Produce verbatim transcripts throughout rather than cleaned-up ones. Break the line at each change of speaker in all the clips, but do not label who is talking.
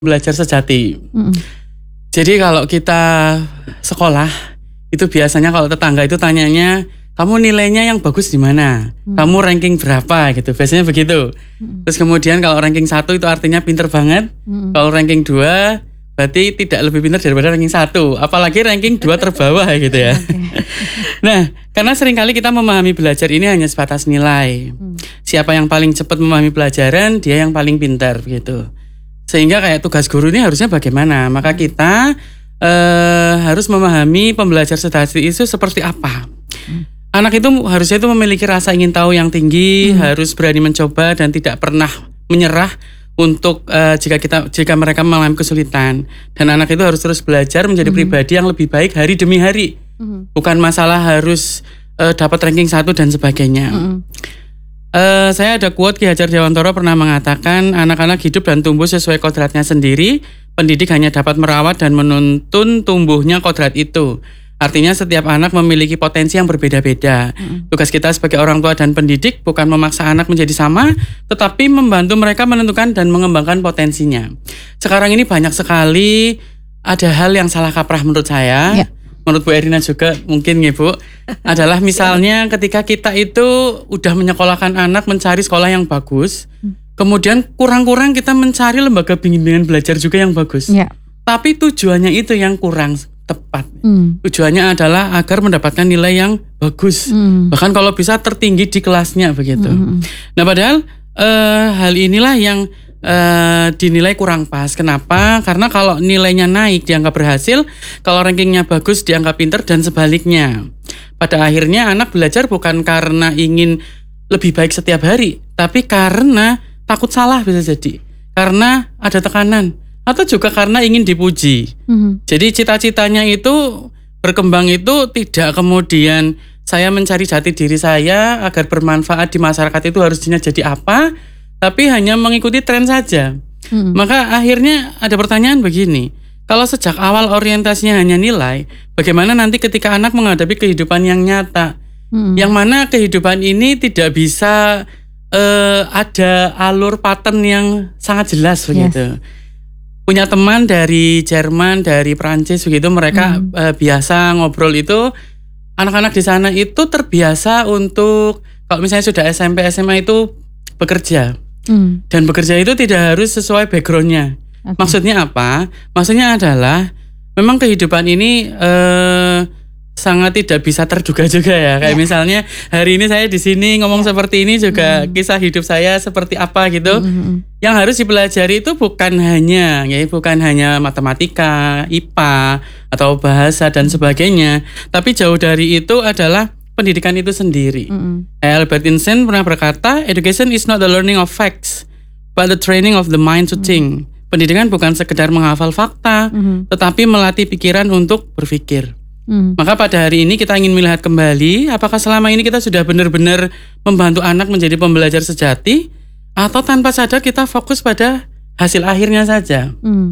Belajar sejati.
Mm-mm.
Jadi kalau kita sekolah itu biasanya kalau tetangga itu tanyanya, kamu nilainya yang bagus di mana?
Mm.
Kamu ranking berapa gitu? Biasanya begitu.
Mm.
Terus kemudian kalau ranking satu itu artinya pinter banget.
Mm.
Kalau ranking dua berarti tidak lebih pintar daripada ranking satu. Apalagi ranking dua terbawah gitu ya.
Okay.
Nah, karena seringkali kita memahami belajar ini hanya sebatas nilai.
Mm.
Siapa yang paling cepat memahami pelajaran, dia yang paling pintar gitu. Sehingga kayak tugas guru ini harusnya bagaimana? Maka kita eh, harus memahami pembelajar sejati itu seperti apa.
Hmm.
Anak itu harusnya itu memiliki rasa ingin tahu yang tinggi,
Hmm.
harus berani mencoba dan tidak pernah menyerah untuk eh, jika kita jika mereka mengalami kesulitan. Dan anak itu harus terus belajar menjadi
Hmm.
pribadi yang lebih baik hari demi hari.
Hmm.
Bukan masalah harus eh, dapat ranking satu dan sebagainya.
Hmm.
Uh, saya ada quote Ki Hajar Dewantara pernah mengatakan, anak-anak hidup dan tumbuh sesuai kodratnya sendiri. Pendidik hanya dapat merawat dan menuntun tumbuhnya kodrat itu. Artinya setiap anak memiliki potensi yang berbeda-beda. Mm. Tugas kita sebagai orang tua dan pendidik bukan memaksa anak menjadi sama, tetapi membantu mereka menentukan dan mengembangkan potensinya. Sekarang ini banyak sekali ada hal yang salah kaprah menurut saya.
Yeah.
Menurut Bu Erina juga mungkin ya Bu, adalah misalnya ketika kita itu udah menyekolahkan anak mencari sekolah yang bagus, kemudian kurang-kurang kita mencari lembaga bimbingan belajar juga yang bagus.
Ya.
Tapi tujuannya itu yang kurang tepat.
Hmm.
Tujuannya adalah agar mendapatkan nilai yang bagus.
Hmm.
Bahkan kalau bisa tertinggi di kelasnya begitu.
Hmm.
Nah padahal eh, hal inilah yang Uh, dinilai kurang pas. Kenapa? Karena kalau nilainya naik dianggap berhasil, kalau rankingnya bagus dianggap pinter dan sebaliknya. Pada akhirnya anak belajar bukan karena ingin lebih baik setiap hari, tapi karena takut salah bisa jadi. Karena ada tekanan atau juga karena ingin dipuji.
Hmm.
Jadi cita-citanya itu berkembang itu tidak kemudian saya mencari jati diri saya agar bermanfaat di masyarakat itu harusnya jadi apa, tapi hanya mengikuti tren saja. Hmm. Maka akhirnya ada pertanyaan begini, kalau sejak awal orientasinya hanya nilai, bagaimana nanti ketika anak menghadapi kehidupan yang nyata, hmm. yang mana kehidupan ini tidak bisa uh, ada alur pattern yang sangat jelas begitu. Yes. Punya teman dari Jerman, dari Prancis begitu, mereka hmm. uh, biasa ngobrol itu, anak-anak di sana itu terbiasa untuk kalau misalnya sudah S M P S M A itu bekerja. Hmm. Dan bekerja itu tidak harus sesuai backgroundnya. Okay. Maksudnya apa? Maksudnya adalah memang kehidupan ini eh, sangat tidak bisa terduga juga ya. Kayak yeah. misalnya hari ini saya di sini ngomong yeah. seperti ini juga hmm. kisah hidup saya seperti apa gitu. Hmm. Yang harus dipelajari itu bukan hanya ya bukan hanya matematika, I P A atau bahasa dan sebagainya, tapi jauh dari itu adalah pendidikan itu sendiri. Mm-hmm. Albert Einstein pernah berkata, education is not the learning of facts, but the training of the mind to mm-hmm. think. Pendidikan bukan sekedar menghafal fakta, mm-hmm. tetapi melatih pikiran untuk berpikir. Mm-hmm. Maka pada hari ini kita ingin melihat kembali, apakah selama ini kita sudah benar-benar membantu anak menjadi pembelajar sejati, atau tanpa sadar kita fokus pada hasil akhirnya saja. Mm-hmm.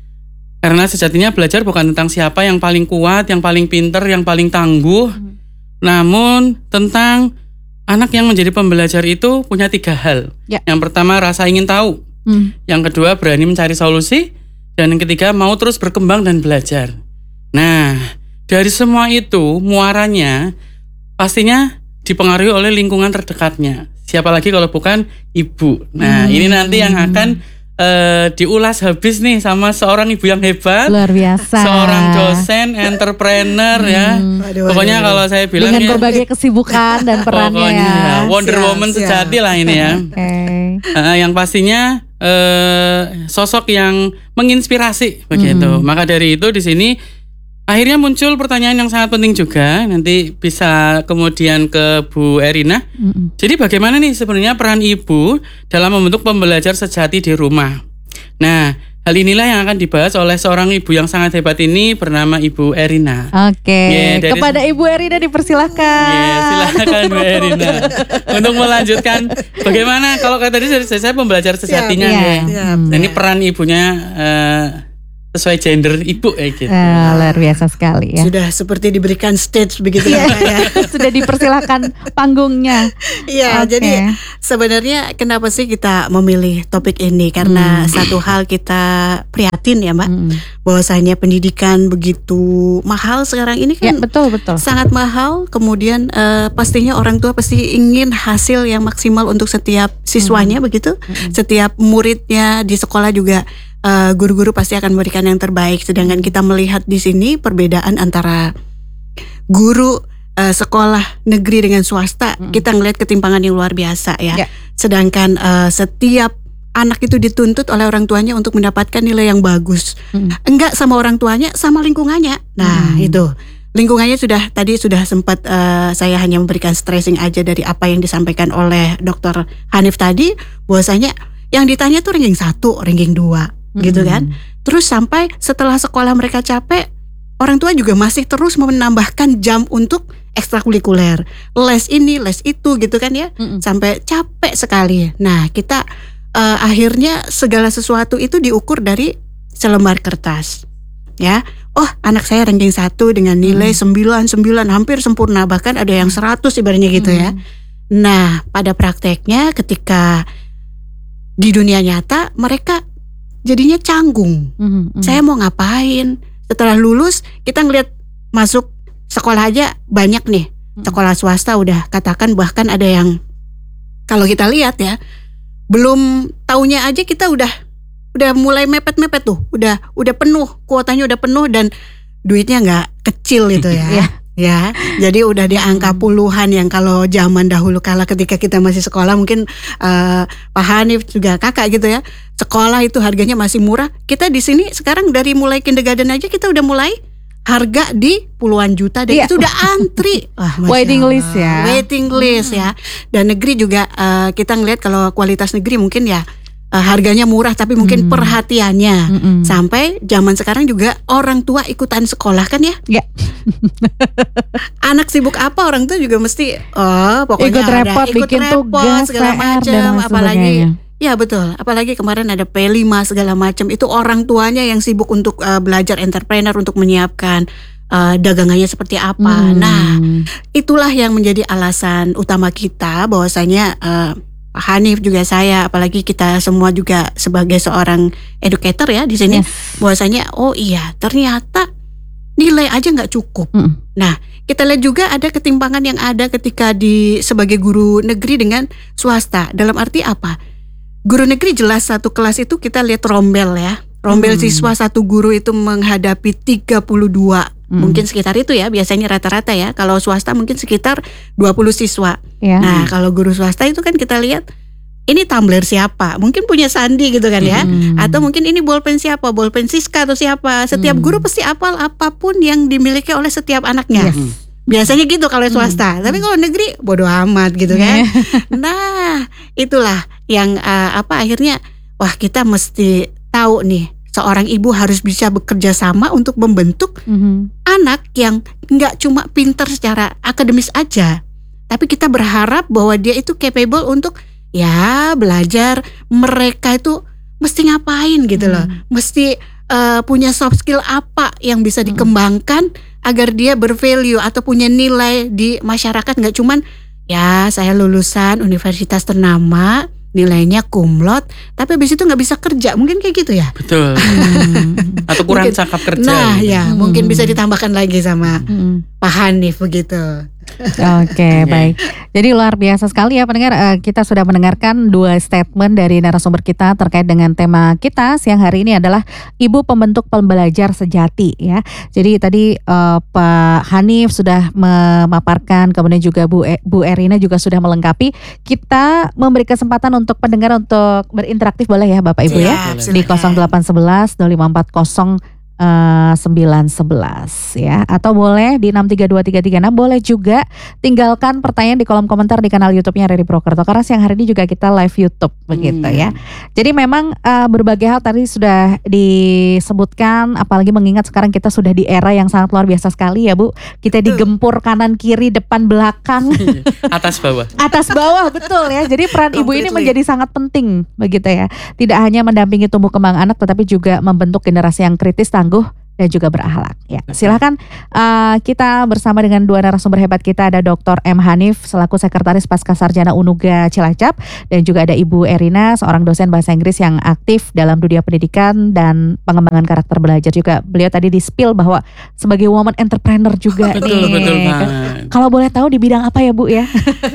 Karena sejatinya belajar bukan tentang siapa yang paling kuat, yang paling pinter, yang paling tangguh, mm-hmm. namun tentang anak yang menjadi pembelajar itu punya tiga hal. Ya. Yang pertama rasa ingin tahu. Hmm. Yang kedua berani mencari solusi. Dan yang ketiga mau terus berkembang dan belajar. Nah dari semua itu muaranya pastinya dipengaruhi oleh lingkungan terdekatnya. Siapa lagi kalau bukan ibu. Nah hmm. ini nanti yang akan Uh, diulas habis nih sama seorang ibu yang hebat,
luar biasa,
seorang dosen, entrepreneur hmm. ya. Waduh,
pokoknya
waduh. Kalau saya bilang
dengan
ya,
berbagai kesibukan dan perannya
pokoknya,
ya.
Wonder siap, Woman siap. Sejati lah ini ya. Okay. Uh, yang pastinya uh, sosok yang menginspirasi begitu. Hmm. Maka dari itu di sini akhirnya muncul pertanyaan yang sangat penting juga. Nanti bisa kemudian ke Bu Erina. Mm-mm. Jadi bagaimana nih sebenarnya peran ibu dalam membentuk pembelajar sejati di rumah? Nah, hal inilah yang akan dibahas oleh seorang ibu yang sangat hebat ini bernama Ibu Erina.
Oke, okay. yeah, kepada Ibu Erina dipersilahkan.
Yeah, silakan Bu Erina untuk melanjutkan bagaimana kalau kayak tadi saya, saya pembelajar sejatinya
siap,
ya.
Siap,
nah, ini peran ibunya. Uh, sesuai gender ibu kayak gitu.
Uh, luar biasa sekali ya.
Sudah seperti diberikan stage begitu ya.
Sudah dipersilahkan panggungnya.
Iya,
okay.
Jadi sebenarnya kenapa sih kita memilih topik ini? Karena hmm. satu hal kita prihatin ya Mbak, hmm. bahwasanya pendidikan begitu mahal sekarang ini kan.
Ya, betul betul.
Sangat mahal. Kemudian uh, pastinya orang tua pasti ingin hasil yang maksimal untuk setiap siswanya hmm. begitu. Hmm. Setiap muridnya di sekolah juga. Uh, guru-guru pasti akan memberikan yang terbaik. Sedangkan kita melihat di sini perbedaan antara guru uh, sekolah negeri dengan swasta, mm. kita ngelihat ketimpangan yang luar biasa ya. Yeah. Sedangkan uh, setiap anak itu dituntut oleh orang tuanya untuk mendapatkan nilai yang bagus. Mm. Enggak sama orang tuanya, sama lingkungannya. Nah mm. itu lingkungannya sudah tadi sudah sempat uh, saya hanya memberikan stressing aja dari apa yang disampaikan oleh dokter Hanif tadi, bahwasanya yang ditanya tuh ranking satu, ranking dua. Gitu kan. Terus sampai setelah sekolah mereka capek, orang tua juga masih terus menambahkan jam untuk ekstrakurikuler, les ini, les itu gitu kan ya. Mm-mm. Sampai capek sekali. Nah, kita uh, akhirnya segala sesuatu itu diukur dari selembar kertas. Ya. Oh, anak saya ranking satu dengan nilai sembilan sembilan hampir sempurna, bahkan ada yang seratus ibaratnya gitu ya. Nah, pada prakteknya ketika di dunia nyata mereka jadinya canggung. Mm-hmm. Saya mau ngapain? Setelah lulus kita ngelihat masuk sekolah aja banyak nih. Mm-hmm. Sekolah swasta udah katakan bahkan ada yang kalau kita lihat ya, belum taunya aja kita udah udah mulai mepet-mepet tuh. Udah udah penuh, kuotanya udah penuh dan duitnya nggak kecil itu ya. Yeah. Ya, jadi udah di angka puluhan yang kalau zaman dahulu kala ketika kita masih sekolah mungkin uh, Pak Hanif juga kakak gitu ya. Sekolah itu harganya masih murah. Kita di sini sekarang dari mulai kindergarten aja kita udah mulai harga di puluhan juta dan yeah. itu udah antri. Wah,
waiting list ya.
Waiting list hmm. ya. Dan negeri juga uh, kita ngelihat kalau kualitas negeri mungkin ya Uh, harganya murah tapi mungkin mm. perhatiannya Mm-mm. sampai zaman sekarang juga orang tua ikutan sekolah kan ya.
Yeah.
Anak sibuk apa orang tua juga mesti oh pokoknya
ikut repot,
ada ikut
bikin
repot
tugas,
segala macam apalagi ya betul apalagi kemarin ada P lima segala macam itu orang tuanya yang sibuk untuk uh, belajar entrepreneur untuk menyiapkan uh, dagangannya seperti apa. Mm. Nah itulah yang menjadi alasan utama kita bahwasanya uh, Pak Hanif juga saya, apalagi kita semua juga sebagai seorang educator ya di sini, yes. bahwasanya oh iya ternyata nilai aja nggak cukup. Mm. Nah kita lihat juga ada ketimpangan yang ada ketika di sebagai guru negeri dengan swasta. Dalam arti apa? Guru negeri jelas satu kelas itu kita lihat rombel ya, rombel mm. siswa satu guru itu menghadapi tiga puluh dua. Hmm. Mungkin sekitar itu ya biasanya rata-rata ya. Kalau swasta mungkin sekitar dua puluh siswa. Ya. Nah kalau guru swasta itu kan kita lihat ini tumbler siapa, mungkin punya sandi gitu kan ya. Hmm. Atau mungkin ini bolpen siapa, bolpen Siska atau siapa. Setiap hmm. guru pasti hafal apapun yang dimiliki oleh setiap anaknya. Yes. Biasanya gitu kalau swasta. Hmm. Tapi kalau negeri bodo amat gitu kan. Nah itulah yang uh, apa akhirnya wah kita mesti tahu nih. Seorang ibu harus bisa bekerja sama untuk membentuk mm-hmm. anak yang nggak cuma pintar secara akademis aja, tapi kita berharap bahwa dia itu capable untuk ya belajar. Mereka itu mesti ngapain gitu loh, mm-hmm. mesti uh, punya soft skill apa yang bisa dikembangkan mm-hmm. agar dia bervalue atau punya nilai di masyarakat. Nggak cuman ya saya lulusan universitas ternama nilainya kumlot, tapi habis itu nggak bisa kerja, mungkin kayak gitu ya.
Betul. Hmm. Atau kurang mungkin, cakap kerja.
Nah gitu. Ya, hmm. mungkin bisa ditambahkan lagi sama hmm. Pak Hanif begitu.
Oke, okay, baik. Jadi luar biasa sekali ya pendengar. Uh, kita sudah mendengarkan dua statement dari narasumber kita terkait dengan tema kita siang hari ini adalah Ibu Pembentuk Pembelajar Sejati ya. Jadi tadi uh, Pak Hanif sudah memaparkan, kemudian juga Bu e- Bu Erina juga sudah melengkapi. Kita memberi kesempatan untuk pendengar untuk berinteraksi boleh ya Bapak Ibu ya, ya di nol delapan satu satu nol lima empat nol uh, sembilan sebelas ya. Atau boleh di enam tiga dua tiga tiga enam, boleh juga tinggalkan pertanyaan di kolom komentar di kanal YouTube-nya Reri Purwokerto, karena siang hari ini juga kita live YouTube begitu
Hmm.
ya. Jadi memang uh, berbagai hal tadi sudah disebutkan, apalagi mengingat sekarang kita sudah di era yang sangat luar biasa sekali ya Bu. Kita
Betul.
digempur kanan kiri depan belakang
Atas bawah.
atas bawah, betul ya. Jadi peran ibu ini
Completely.
menjadi sangat penting begitu ya. Tidak hanya mendampingi tumbuh kembang anak, tetapi juga membentuk generasi yang kritis, tangguh, dan juga berakhlak. Ya, silahkan uh, kita bersama dengan dua narasumber hebat kita. Ada Doktor M. Hanif selaku Sekretaris Pascasarjana Unuga Cilacap, dan juga ada Ibu Erina, seorang dosen bahasa Inggris yang aktif dalam dunia pendidikan dan pengembangan karakter belajar juga. Beliau tadi di-spill bahwa sebagai woman entrepreneur juga
Betul,
nih.
betul banget.
Kalau boleh tahu di bidang apa ya Bu ya?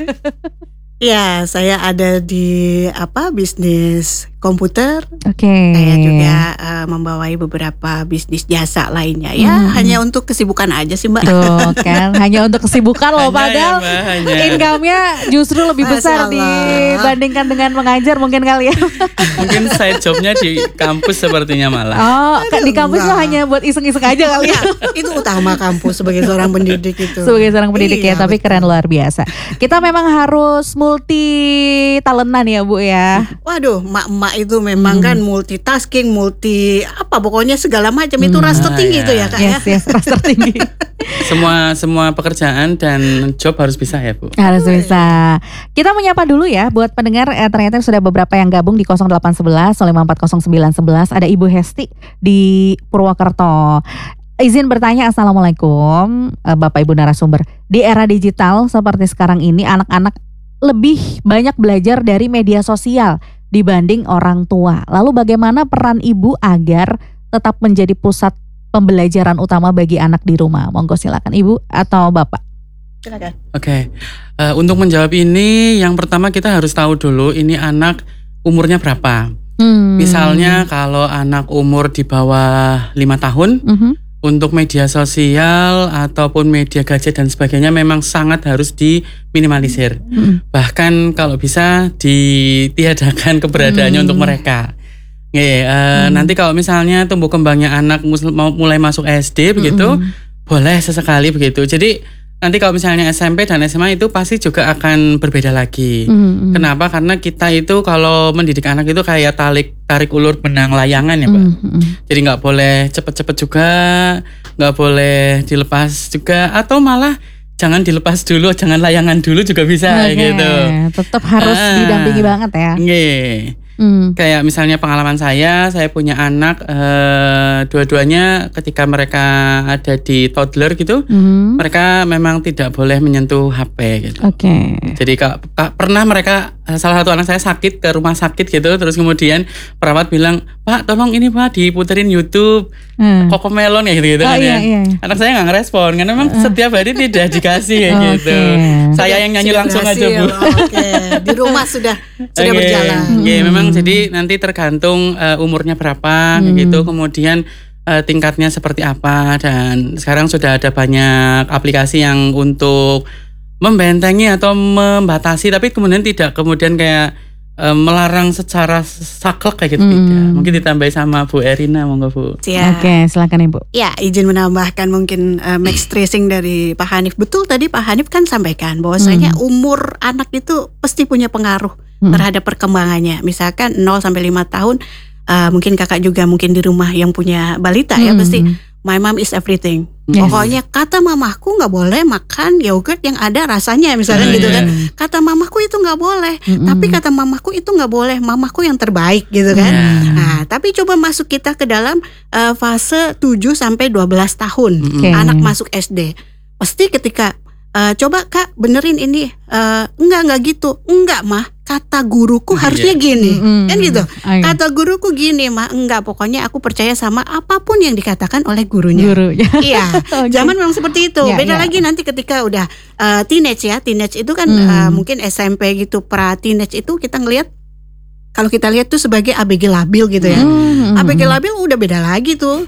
Ya, saya ada di apa bisnis komputer.
Oke.
Saya juga uh, membawai beberapa bisnis jasa lainnya. Ya,
Hmm.
hanya untuk kesibukan aja sih Mbak.
Tuh kan, hanya untuk kesibukan loh,
Hanya ya,
padahal
Mbak, hanya.
income-nya justru lebih
Masya
besar
Allah.
dibandingkan dengan mengajar mungkin kali ya.
Mungkin side jobnya di kampus sepertinya malah.
Oh, kan di kampus
enggak.
lo hanya buat iseng-iseng aja kali ya.
Itu utama kampus sebagai seorang pendidik itu.
Sebagai seorang pendidik ya,
Iya,
tapi
betul.
keren luar biasa. Kita memang harus multi talentan ya Bu ya.
Waduh, emak-emak itu memang
Hmm.
kan multitasking, multi apa pokoknya segala macam itu
Hmm.
ras
Ah,
tertinggi
ya.
itu ya Kak ya.
Yes, yes, ras tertinggi.
Semua semua pekerjaan dan job harus bisa ya Bu.
Harus bisa. Kita menyapa dulu ya buat pendengar, eh, ternyata sudah beberapa yang gabung di nol delapan satu satu lima empat nol sembilan satu satu. Ada Ibu Hesti di Purwokerto. Izin bertanya, Assalamualaikum eh, Bapak Ibu narasumber. Di era digital seperti sekarang ini, anak-anak lebih banyak belajar dari media sosial dibanding orang tua. Lalu bagaimana peran ibu agar tetap menjadi pusat pembelajaran utama bagi anak di rumah? Monggo silakan Ibu atau Bapak.
Silakan.
Oke, eh, untuk menjawab ini yang pertama kita harus tahu dulu ini anak umurnya berapa.
Hmm.
Misalnya kalau anak umur di bawah lima tahun,
Mhm.
untuk media sosial ataupun media gadget dan sebagainya memang sangat harus diminimalisir.
Mhm.
Bahkan kalau bisa ditiadakan keberadaannya
Hmm.
untuk mereka. Nggih, eh,
Hmm.
nanti kalau misalnya tumbuh kembangnya anak mus- mau mulai masuk S D begitu,
Mhm.
boleh sesekali begitu. Jadi nanti kalau misalnya S M P dan S M A itu pasti juga akan berbeda lagi.
Mhm.
Kenapa? Karena kita itu kalau mendidik anak itu kayak tarik tarik ulur benang layangan ya Pak.
Mhm.
Jadi nggak boleh cepet-cepet juga, nggak boleh dilepas juga, atau malah jangan dilepas dulu, jangan layangan dulu juga bisa
Oke,
gitu.
tetap harus
Ah.
didampingi banget ya.
Nggih.
Hmm.
Kayak misalnya pengalaman saya, saya punya anak eh, dua-duanya ketika mereka ada di toddler gitu,
Mhm.
mereka memang tidak boleh menyentuh H P gitu.
Oke.
Jadi kak, kak- pernah mereka salah satu anak saya sakit ke rumah sakit gitu, terus kemudian perawat bilang, Pak tolong ini Pak diputerin YouTube
Hmm.
Cocomelon ya gitu-gitu
Oh
kan
iya
ya.
iya.
Anak saya nggak ngerespon karena memang setiap hari tidak dikasih ya
Oke.
gitu. Saya yang nyanyi
Sudah
langsung aja
berhasil.
Bu.
Oke, di rumah sudah sudah
Oke.
berjalan.
Oke,
Hmm.
memang jadi nanti tergantung eh, umurnya berapa kayak
Hmm.
gitu, kemudian eh, tingkatnya seperti apa, dan sekarang sudah ada banyak aplikasi yang untuk membentengi atau membatasi, tapi kemudian tidak kemudian kayak eh, melarang secara saklek kayak gitu
Hmm.
tidak. Mungkin ditambahi sama Bu Erina, monggo Bu.
Siap.
Oke, silakan Ibu.
Ya, izin menambahkan mungkin uh, max tracing dari Pak Hanif. Betul tadi Pak Hanif kan sampaikan bahwasanya umur anak itu pasti punya pengaruh
Hmm.
terhadap perkembangannya. Misalkan nol sampai lima tahun, uh, mungkin kakak juga mungkin di rumah yang punya balita ya
Hmm.
pasti my mom is everything.
Yes.
Pokoknya kata mamaku nggak boleh makan yogurt yang ada rasanya misalnya
Hmm,
gitu kan.
Hmm.
Kata mamaku itu nggak boleh.
Mm-mm.
Tapi kata mamaku itu nggak boleh. Mamaku yang terbaik gitu kan.
Ya.
Nah, tapi coba masuk kita ke dalam uh, fase tujuh sampai dua belas tahun.
Oke.
Anak masuk S D. Pasti ketika uh, coba Kak benerin ini uh, enggak enggak gitu. Enggak mah, kata guruku
Iya.
harusnya gini.
Mm-mm.
Kan gitu.
Oke.
Kata guruku gini mah, enggak pokoknya aku percaya sama apapun yang dikatakan oleh gurunya.
Guru.
Iya,
Oke.
zaman memang seperti itu.
Ya,
Beda
ya.
lagi nanti ketika udah uh, teenage ya, teenage itu kan
Hmm.
uh, mungkin S M P gitu, pra teenage itu kita ngelihat, kalau kita lihat tuh sebagai A B G labil gitu ya.
Hmm.
A B G labil udah beda lagi tuh.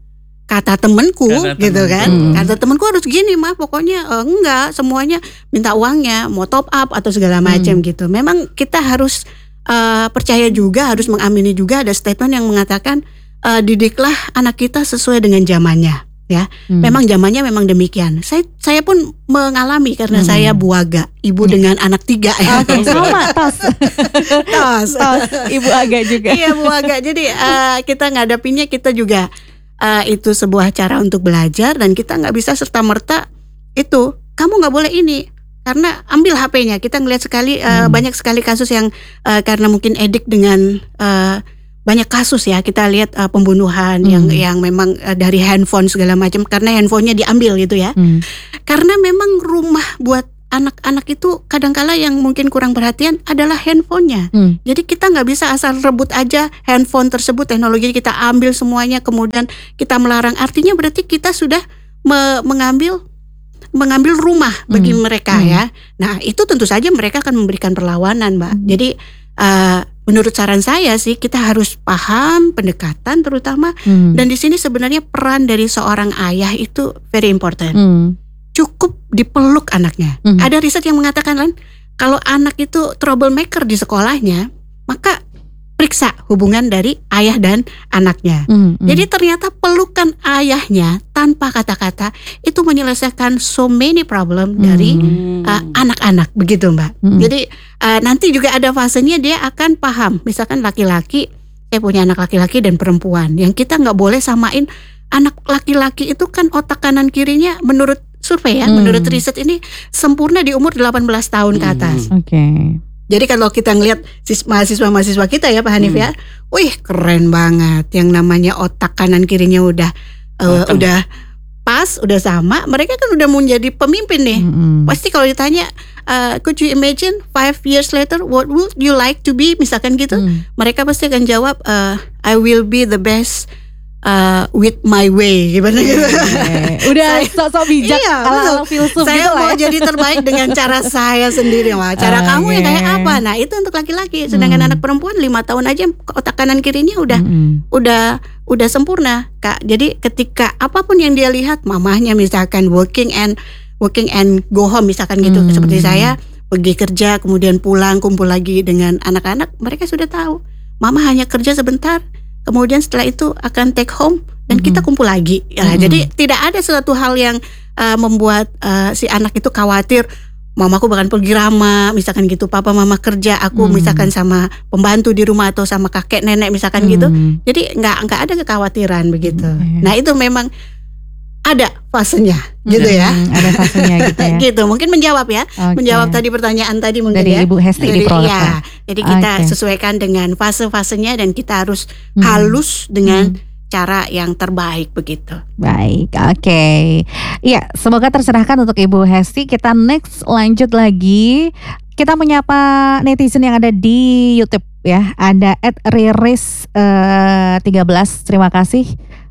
Kata temenku
Kata
gitu
temenku.
kan,
Hmm.
kata temenku harus gini mah, pokoknya uh, enggak semuanya minta uangnya, mau top up atau segala macam gitu. Memang kita harus uh, percaya juga, harus mengamini juga ada statement yang mengatakan uh, didiklah anak kita sesuai dengan zamannya. Ya, hmm. memang zamannya memang demikian. Saya saya pun mengalami karena hmm. saya buaga, ibu hmm. dengan anak tiga ya.
Oke, sama tos.
tos.
tos. Ibu aga juga.
Iya, buaga. Jadi uh, kita ngadapinnya kita juga uh, itu sebuah cara untuk belajar dan kita nggak bisa serta merta itu kamu nggak boleh ini karena ambil H P-nya. Kita ngelihat sekali uh, hmm. banyak sekali kasus yang uh, karena mungkin edik dengan uh, banyak kasus ya kita lihat uh, pembunuhan hmm. yang yang memang uh, dari handphone segala macam karena handphonenya diambil gitu ya. Hmm. Karena memang rumah buat anak-anak itu kadangkala yang mungkin kurang perhatian adalah handphonenya. Hmm. Jadi kita nggak bisa asal rebut aja handphone tersebut, teknologi kita ambil semuanya kemudian kita melarang. Artinya berarti kita sudah me- mengambil mengambil rumah bagi hmm. mereka hmm. ya. Nah itu tentu saja mereka akan memberikan perlawanan, Mbak. Hmm. Jadi uh, menurut saran saya sih kita harus paham pendekatan terutama hmm. dan di sini sebenarnya peran dari seorang ayah itu very important. Hmm. Cukup dipeluk anaknya. Hmm. Ada riset yang mengatakan kan kalau anak itu troublemaker di sekolahnya maka periksa hubungan dari ayah dan anaknya. Hmm. Hmm. Jadi ternyata pelukan ayahnya tanpa kata-kata itu menyelesaikan so many problem dari hmm. uh, anak-anak begitu Mbak. Hmm. Jadi uh, nanti juga ada fasenya dia akan paham. Misalkan laki-laki, saya punya anak laki-laki dan perempuan. Yang kita nggak boleh samain anak laki-laki itu kan otak kanan kirinya menurut survei ya, hmm. menurut riset ini sempurna di umur delapan belas tahun ke atas.
Oke. Okay.
Jadi kalau kita ngelihat mahasiswa-mahasiswa kita ya Pak Hanif hmm. ya, wih keren banget. Yang namanya otak kanan kirinya udah uh, udah pas, udah sama. Mereka kan udah mau jadi pemimpin nih. Hmm. Pasti kalau ditanya, uh, could you imagine five years later what would you like to be? Misalkan gitu, hmm. mereka pasti akan jawab, uh, I will be the best. Uh, with my way gimana gitu.
Udah sok-sok bijak iya, ala-ala filsuf
saya
gitu
mau
lah ya.
Jadi terbaik dengan cara saya sendiri Wah. Cara okay. kamu yang kayak apa. Nah itu untuk laki-laki. Sedangkan hmm. anak perempuan lima tahun aja otak kanan kirinya udah hmm. udah udah sempurna Kak. Jadi ketika apapun yang dia lihat mamahnya misalkan working and working and go home misalkan gitu hmm. seperti saya pergi kerja kemudian pulang kumpul lagi dengan anak-anak, mereka sudah tahu mama hanya kerja sebentar kemudian setelah itu akan take home dan mm-hmm. kita kumpul lagi. Ya, mm-hmm. Jadi tidak ada suatu hal yang uh, membuat uh, si anak itu khawatir. Mamaku bahkan pergi lama, misalkan gitu. Papa mama kerja, aku mm-hmm. misalkan sama pembantu di rumah atau sama kakek nenek misalkan mm-hmm. gitu. Jadi nggak nggak ada kekhawatiran begitu. Mm-hmm. Nah itu memang ada fasenya gitu ya.
Hmm, ada fasenya gitu ya.
Gitu, mungkin menjawab ya. Okay. Menjawab tadi pertanyaan tadi mungkin
dari
ya.
Ibu Hesti di Prolog.
Ya. Jadi kita okay. sesuaikan dengan fase-fasenya dan kita harus hmm. halus dengan hmm. cara yang terbaik begitu.
Baik, oke. Okay. Iya, semoga tercerahkan untuk Ibu Hesti. Kita next lanjut lagi. Kita menyapa netizen yang ada di YouTube ya. Ada at riris uh, tiga belas. Terima kasih.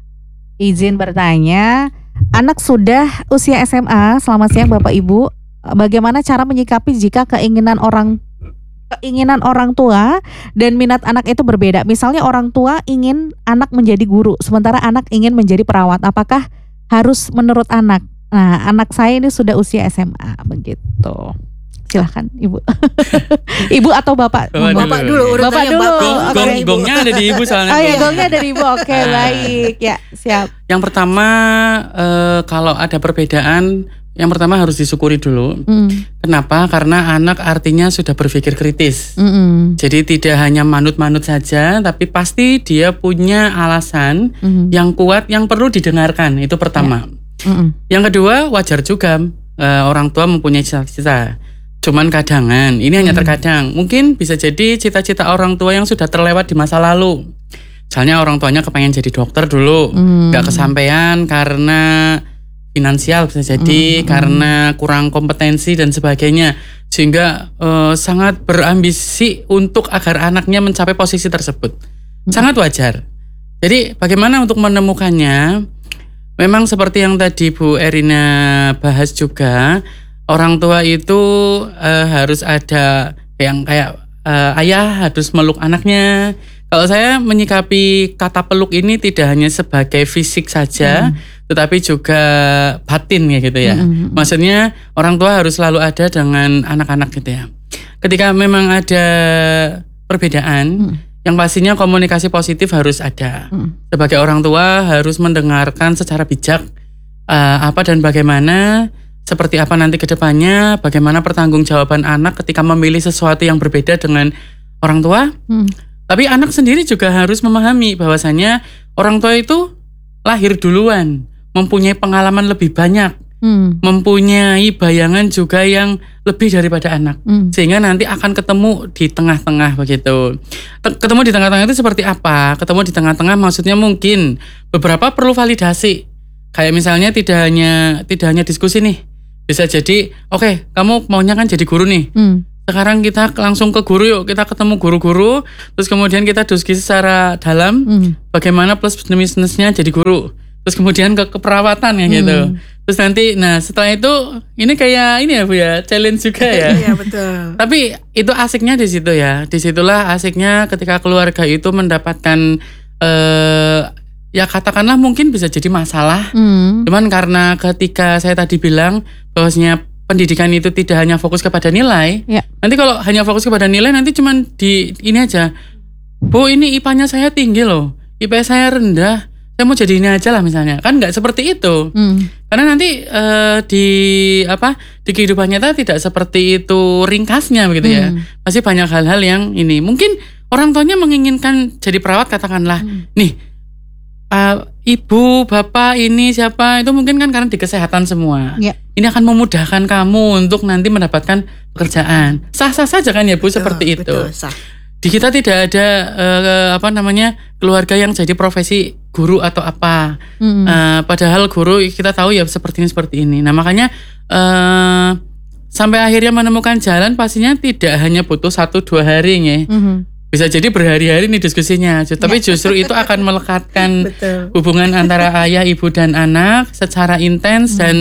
Izin bertanya. Anak sudah usia S M A, selamat siang Bapak Ibu. Bagaimana cara menyikapi jika keinginan orang keinginan orang tua dan minat anak itu berbeda? Misalnya orang tua ingin anak menjadi guru, sementara anak ingin menjadi perawat. Apakah harus menurut anak? Nah, anak saya ini sudah usia S M A begitu. Silahkan Ibu. Ibu atau Bapak?
Bapak,
Bapak dulu.
Bapak dulu.
Gong, gong, gongnya ada di Ibu soalnya.
Oh iya, gongnya ada di Ibu. Oke, okay, baik. Ya, siap.
Yang pertama eh, kalau ada perbedaan, yang pertama harus disyukuri dulu. Mm. Kenapa? Karena anak artinya sudah berpikir kritis. Mm-mm. Jadi tidak hanya manut-manut saja, tapi pasti dia punya alasan mm. yang kuat yang perlu didengarkan. Itu pertama. Yeah. Yang kedua, wajar juga eh, orang tua mempunyai cita-cita. Cuman kadangan, ini hanya terkadang. Mungkin bisa jadi cita-cita orang tua yang sudah terlewat di masa lalu. Misalnya orang tuanya kepengen jadi dokter dulu, hmm. gak kesampaian karena finansial bisa jadi, hmm. karena kurang kompetensi dan sebagainya. Sehingga eh, sangat berambisi untuk agar anaknya mencapai posisi tersebut. Hmm. Sangat wajar. Jadi bagaimana untuk menemukannya? Memang seperti yang tadi Bu Erina bahas juga, orang tua itu uh, harus ada yang kayak uh, ayah harus meluk anaknya. Kalau saya menyikapi kata peluk ini tidak hanya sebagai fisik saja, hmm. tetapi juga batin ya gitu ya. Hmm. Maksudnya orang tua harus selalu ada dengan anak-anak gitu ya. Ketika memang ada perbedaan, hmm. yang pastinya komunikasi positif harus ada. Hmm. Sebagai orang tua harus mendengarkan secara bijak uh, apa dan bagaimana, seperti apa nanti ke depannya, bagaimana pertanggungjawaban anak ketika memilih sesuatu yang berbeda dengan orang tua. Hmm. Tapi anak sendiri juga harus memahami bahwasannya orang tua itu lahir duluan, mempunyai pengalaman lebih banyak. Hmm. Mempunyai bayangan juga yang lebih daripada anak, hmm. sehingga nanti akan ketemu di tengah-tengah begitu. Ketemu di tengah-tengah itu seperti apa? Ketemu di tengah-tengah maksudnya mungkin beberapa perlu validasi. Kayak misalnya tidak hanya tidak hanya diskusi nih, bisa jadi oke okay, kamu maunya kan jadi guru nih. Hmm. Sekarang kita langsung ke guru yuk, kita ketemu guru-guru, terus kemudian kita diskusi secara dalam hmm. bagaimana plus minusnya jadi guru. Terus kemudian ke keperawatan ya gitu. Hmm. Terus nanti, nah setelah itu ini kayak ini ya Bu ya, challenge juga ya.
Iya betul.
Tapi itu asiknya di situ ya. Disitulah asiknya ketika keluarga itu mendapatkan eh, ya katakanlah mungkin bisa jadi masalah. Hmm. Cuman karena ketika saya tadi bilang bahwasanya pendidikan itu tidak hanya fokus kepada nilai. Ya. Nanti kalau hanya fokus kepada nilai nanti cuman di ini aja. Bu ini I P A-nya saya tinggi loh, I P S saya rendah. Saya mau jadi ini aja lah misalnya, kan nggak seperti itu. Hmm. Karena nanti uh, di apa di kehidupan nyata tidak seperti itu ringkasnya begitu ya. Hmm. Masih banyak hal-hal yang ini. Mungkin orang tuanya menginginkan jadi perawat katakanlah, hmm. nih uh, ibu, bapak ini siapa itu mungkin kan karena di kesehatan semua. Ya. Ini akan memudahkan kamu untuk nanti mendapatkan pekerjaan. Sah-sah saja kan ya Bu, betul, seperti itu.
Betul, sah.
Di kita tidak ada uh, apa namanya keluarga yang jadi profesi guru atau apa. Hmm. Uh, padahal guru kita tahu ya seperti ini seperti ini. Nah makanya uh, sampai akhirnya menemukan jalan pastinya tidak hanya butuh satu dua hari ya. Hmm. Bisa jadi berhari-hari nih diskusinya. Tapi ya. Justru itu akan melekatkan hubungan antara ayah, ibu dan anak secara intens. Hmm. Dan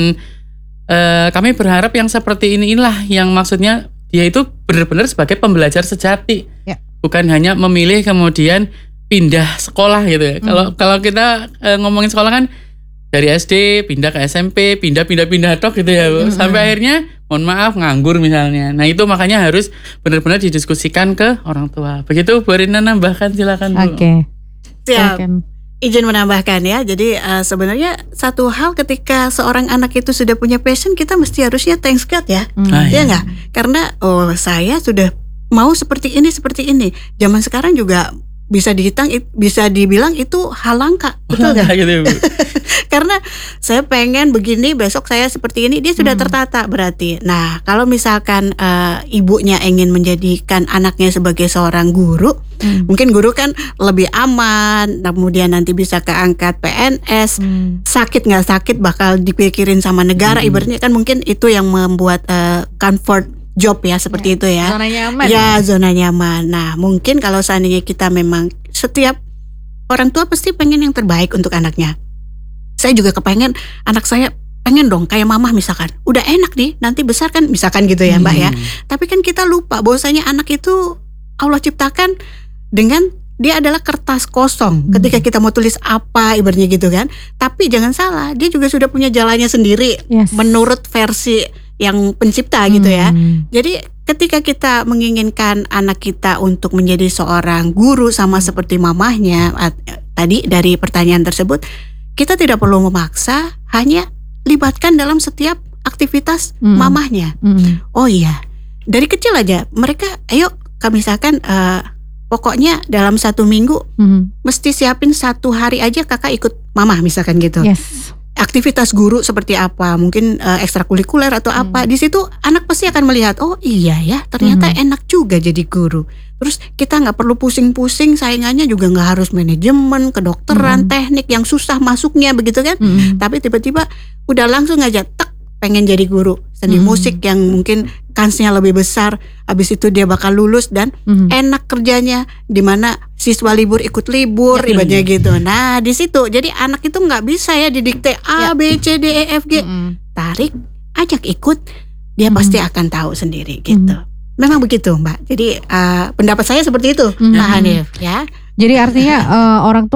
uh, kami berharap yang seperti ini inilah yang maksudnya dia itu benar-benar sebagai pembelajar sejati. Ya. Bukan hanya memilih kemudian pindah sekolah gitu ya. Kalau hmm. kalau kita e, ngomongin sekolah kan dari S D pindah ke S M P, pindah-pindah-pindah tok gitu ya Bu. Hmm. Sampai akhirnya mohon maaf nganggur misalnya. Nah itu makanya harus benar-benar didiskusikan ke orang tua. Begitu Bu Rina nambahkan silakan Bu.
Oke. Okay.
Siap. Izin menambahkan ya. Jadi uh, sebenarnya satu hal ketika seorang anak itu sudah punya passion, kita mesti harusnya thanks God ya. Hmm. Ah, ya enggak? Ya. Karena oh saya sudah mau seperti ini seperti ini. Zaman sekarang juga bisa dihitung, bisa dibilang itu hal langka, betul nggak? Gitu, Karena saya pengen begini, besok saya seperti ini, dia sudah hmm. tertata berarti. Nah, kalau misalkan uh, ibunya ingin menjadikan anaknya sebagai seorang guru, hmm. mungkin guru kan lebih aman, kemudian nanti bisa keangkat P N S, hmm. sakit nggak sakit bakal dipikirin sama negara, hmm. ibaratnya kan mungkin itu yang membuat uh, comfort job ya seperti ya, itu ya.
Zona nyaman.
Ya, zona nyaman. Nah, mungkin kalau seandainya kita memang setiap orang tua pasti pengen yang terbaik untuk anaknya. Saya juga kepengen anak saya pengen dong kayak mama misalkan. Udah enak nih, nanti besar kan misalkan gitu ya, Mbak hmm. ya. Tapi kan kita lupa bahwasanya anak itu Allah ciptakan dengan dia adalah kertas kosong. Hmm. Ketika kita mau tulis apa ibaratnya gitu kan. Tapi jangan salah, dia juga sudah punya jalannya sendiri yes. menurut versi yang pencipta gitu ya. Hmm. Jadi ketika kita menginginkan anak kita untuk menjadi seorang guru sama seperti mamahnya tadi dari pertanyaan tersebut, kita tidak perlu memaksa, hanya libatkan dalam setiap aktivitas hmm. mamahnya. Hmm. Oh iya, dari kecil aja mereka, ayo misalkan uh, pokoknya dalam satu minggu hmm. mesti siapin satu hari aja kakak ikut mamah misalkan gitu.
Yes.
Aktivitas guru seperti apa, mungkin uh, ekstrakurikuler atau hmm. apa. Di situ anak pasti akan melihat, oh iya ya, ternyata hmm. enak juga jadi guru. Terus kita nggak perlu pusing-pusing, saingannya juga nggak harus manajemen, kedokteran, hmm. teknik yang susah masuknya begitu kan. Hmm. Tapi tiba-tiba udah langsung aja tek pengen jadi guru seni hmm. musik yang mungkin kansnya lebih besar. Habis itu dia bakal lulus dan hmm. enak kerjanya, dimana siswa libur ikut libur, ya, ibaratnya ya. Gitu. Nah di situ jadi anak itu nggak bisa ya didikte A, ya. B, C, D, E, F, G. Hmm. Tarik, ajak ikut, dia hmm. pasti akan tahu sendiri gitu. Hmm. Memang begitu Mbak. Jadi uh, pendapat saya seperti itu, hmm. Mbak Hanif ya.
Jadi artinya uh, orang tua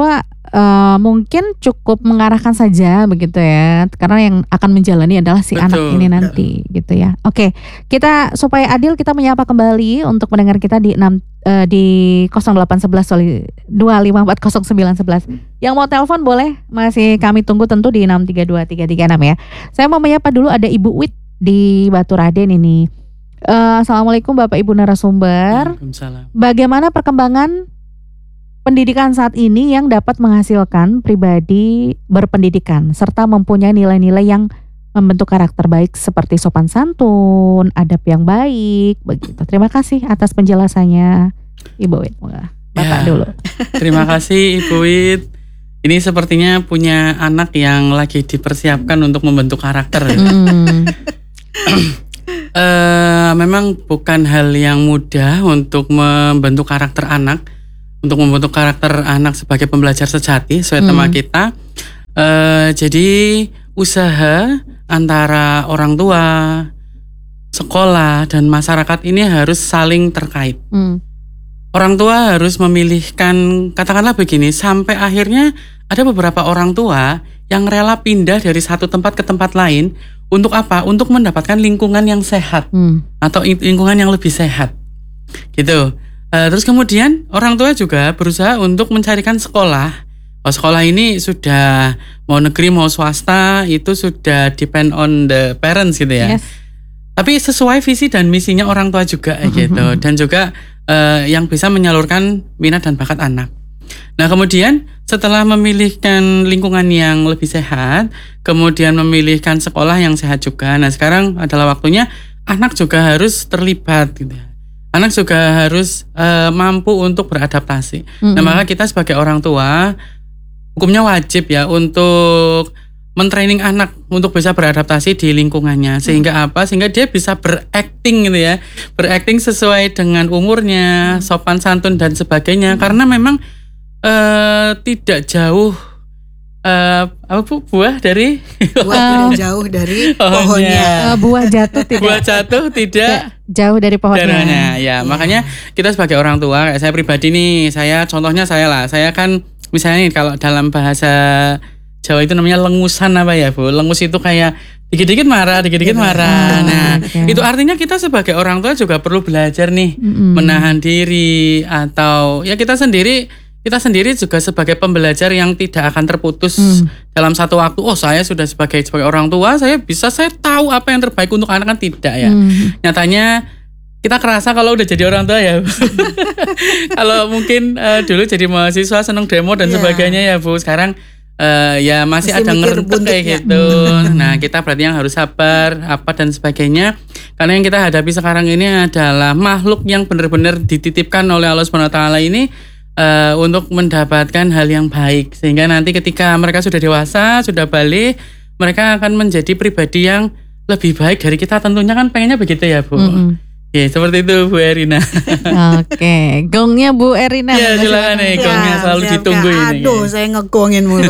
uh, mungkin cukup mengarahkan saja begitu ya, karena yang akan menjalani adalah si
Betul.
anak ini nanti gitu ya. Oke, kita supaya adil kita menyapa kembali untuk mendengar kita di enam uh, di nol delapan satu satu dua lima empat nol sembilan satu satu. Yang mau telepon boleh, masih kami tunggu tentu di enam tiga dua tiga tiga enam ya. Saya mau menyapa dulu ada Ibu Wit di Batu Raden ini. Uh, Assalamualaikum Bapak Ibu narasumber.
Waalaikumsalam.
Bagaimana perkembangan pendidikan saat ini yang dapat menghasilkan pribadi berpendidikan serta mempunyai nilai-nilai yang membentuk karakter baik seperti sopan santun, adab yang baik, begitu. Terima kasih atas penjelasannya, Ibu Wit. Bapak
Ya,
dulu.
Terima kasih Ibu Wit. Ini sepertinya punya anak yang lagi dipersiapkan untuk membentuk karakter.
Hmm.
Uh, memang bukan hal yang mudah untuk membentuk karakter anak. Untuk membentuk karakter anak sebagai pembelajar sejati sesuai
Hmm.
tema kita. Uh, jadi usaha antara orang tua, sekolah, dan masyarakat ini harus saling terkait.
Hmm.
Orang tua harus memilihkan, katakanlah begini, sampai akhirnya ada beberapa orang tua yang rela pindah dari satu tempat ke tempat lain. Untuk apa? Untuk mendapatkan lingkungan yang sehat.
Hmm.
Atau lingkungan yang lebih sehat. Gitu. Uh, terus kemudian orang tua juga berusaha untuk mencarikan sekolah. Oh, sekolah ini sudah mau negeri mau swasta itu sudah depend on the parents gitu ya.
Yes.
Tapi sesuai visi dan misinya orang tua juga gitu, dan juga uh, yang bisa menyalurkan minat dan bakat anak. Nah kemudian setelah memilihkan lingkungan yang lebih sehat, kemudian memilihkan sekolah yang sehat juga. Nah sekarang adalah waktunya anak juga harus terlibat gitu. Anak juga harus uh, mampu untuk beradaptasi.
Mm-hmm.
Nah maka kita sebagai orang tua hukumnya wajib ya untuk mentraining anak untuk bisa beradaptasi di lingkungannya. Sehingga apa? Sehingga dia bisa berakting gitu ya. Berakting sesuai dengan umurnya, sopan santun dan sebagainya. Karena memang uh, tidak jauh uh, apa bu, buah dari
Buah tidak jauh dari
Pohonnya.
pohonnya.
Uh, buah jatuh tidak
buah jatuh tidak
jauh dari pohonnya.
dananya. Ya, makanya kita sebagai orang tua, kayak saya pribadi nih, saya contohnya saya lah, saya kan misalnya nih kalau dalam bahasa Jawa itu namanya lengusan apa ya Bu? Lengus itu kayak dikit-dikit marah, dikit-dikit marah. Nah,
oke.
itu artinya kita sebagai orang tua juga perlu belajar nih
Mm-mm.
menahan diri, atau ya kita sendiri kita sendiri juga sebagai pembelajar yang tidak akan terputus
Mm.
dalam satu waktu. Oh, saya sudah sebagai sebagai orang tua, saya bisa saya tahu apa yang terbaik untuk anak, kan tidak ya.
Mm.
Nyatanya kita kerasa kalau udah jadi orang tua ya. Kalau mungkin uh, dulu jadi mahasiswa seneng demo dan
Iya.
sebagainya ya Bu. Sekarang uh, ya masih
Mesti
ada
mikir
ngerentek kayak
buntutnya.
gitu. Nah kita berarti yang harus sabar apa dan sebagainya. Karena yang kita hadapi sekarang ini adalah makhluk yang benar-benar dititipkan oleh Allah subhanahu wa taala ini uh, untuk mendapatkan hal yang baik. Sehingga nanti ketika mereka sudah dewasa, sudah balik, mereka akan menjadi pribadi yang lebih baik dari kita. Tentunya kan pengennya begitu ya Bu.
Mm-mm.
Ya seperti itu Bu Erina.
Oke, gongnya Bu Erina.
Ya silakan nih, gongnya selalu
siap,
ditunggu
Kak.
ini.
Aduh, saya ngegongin mulu.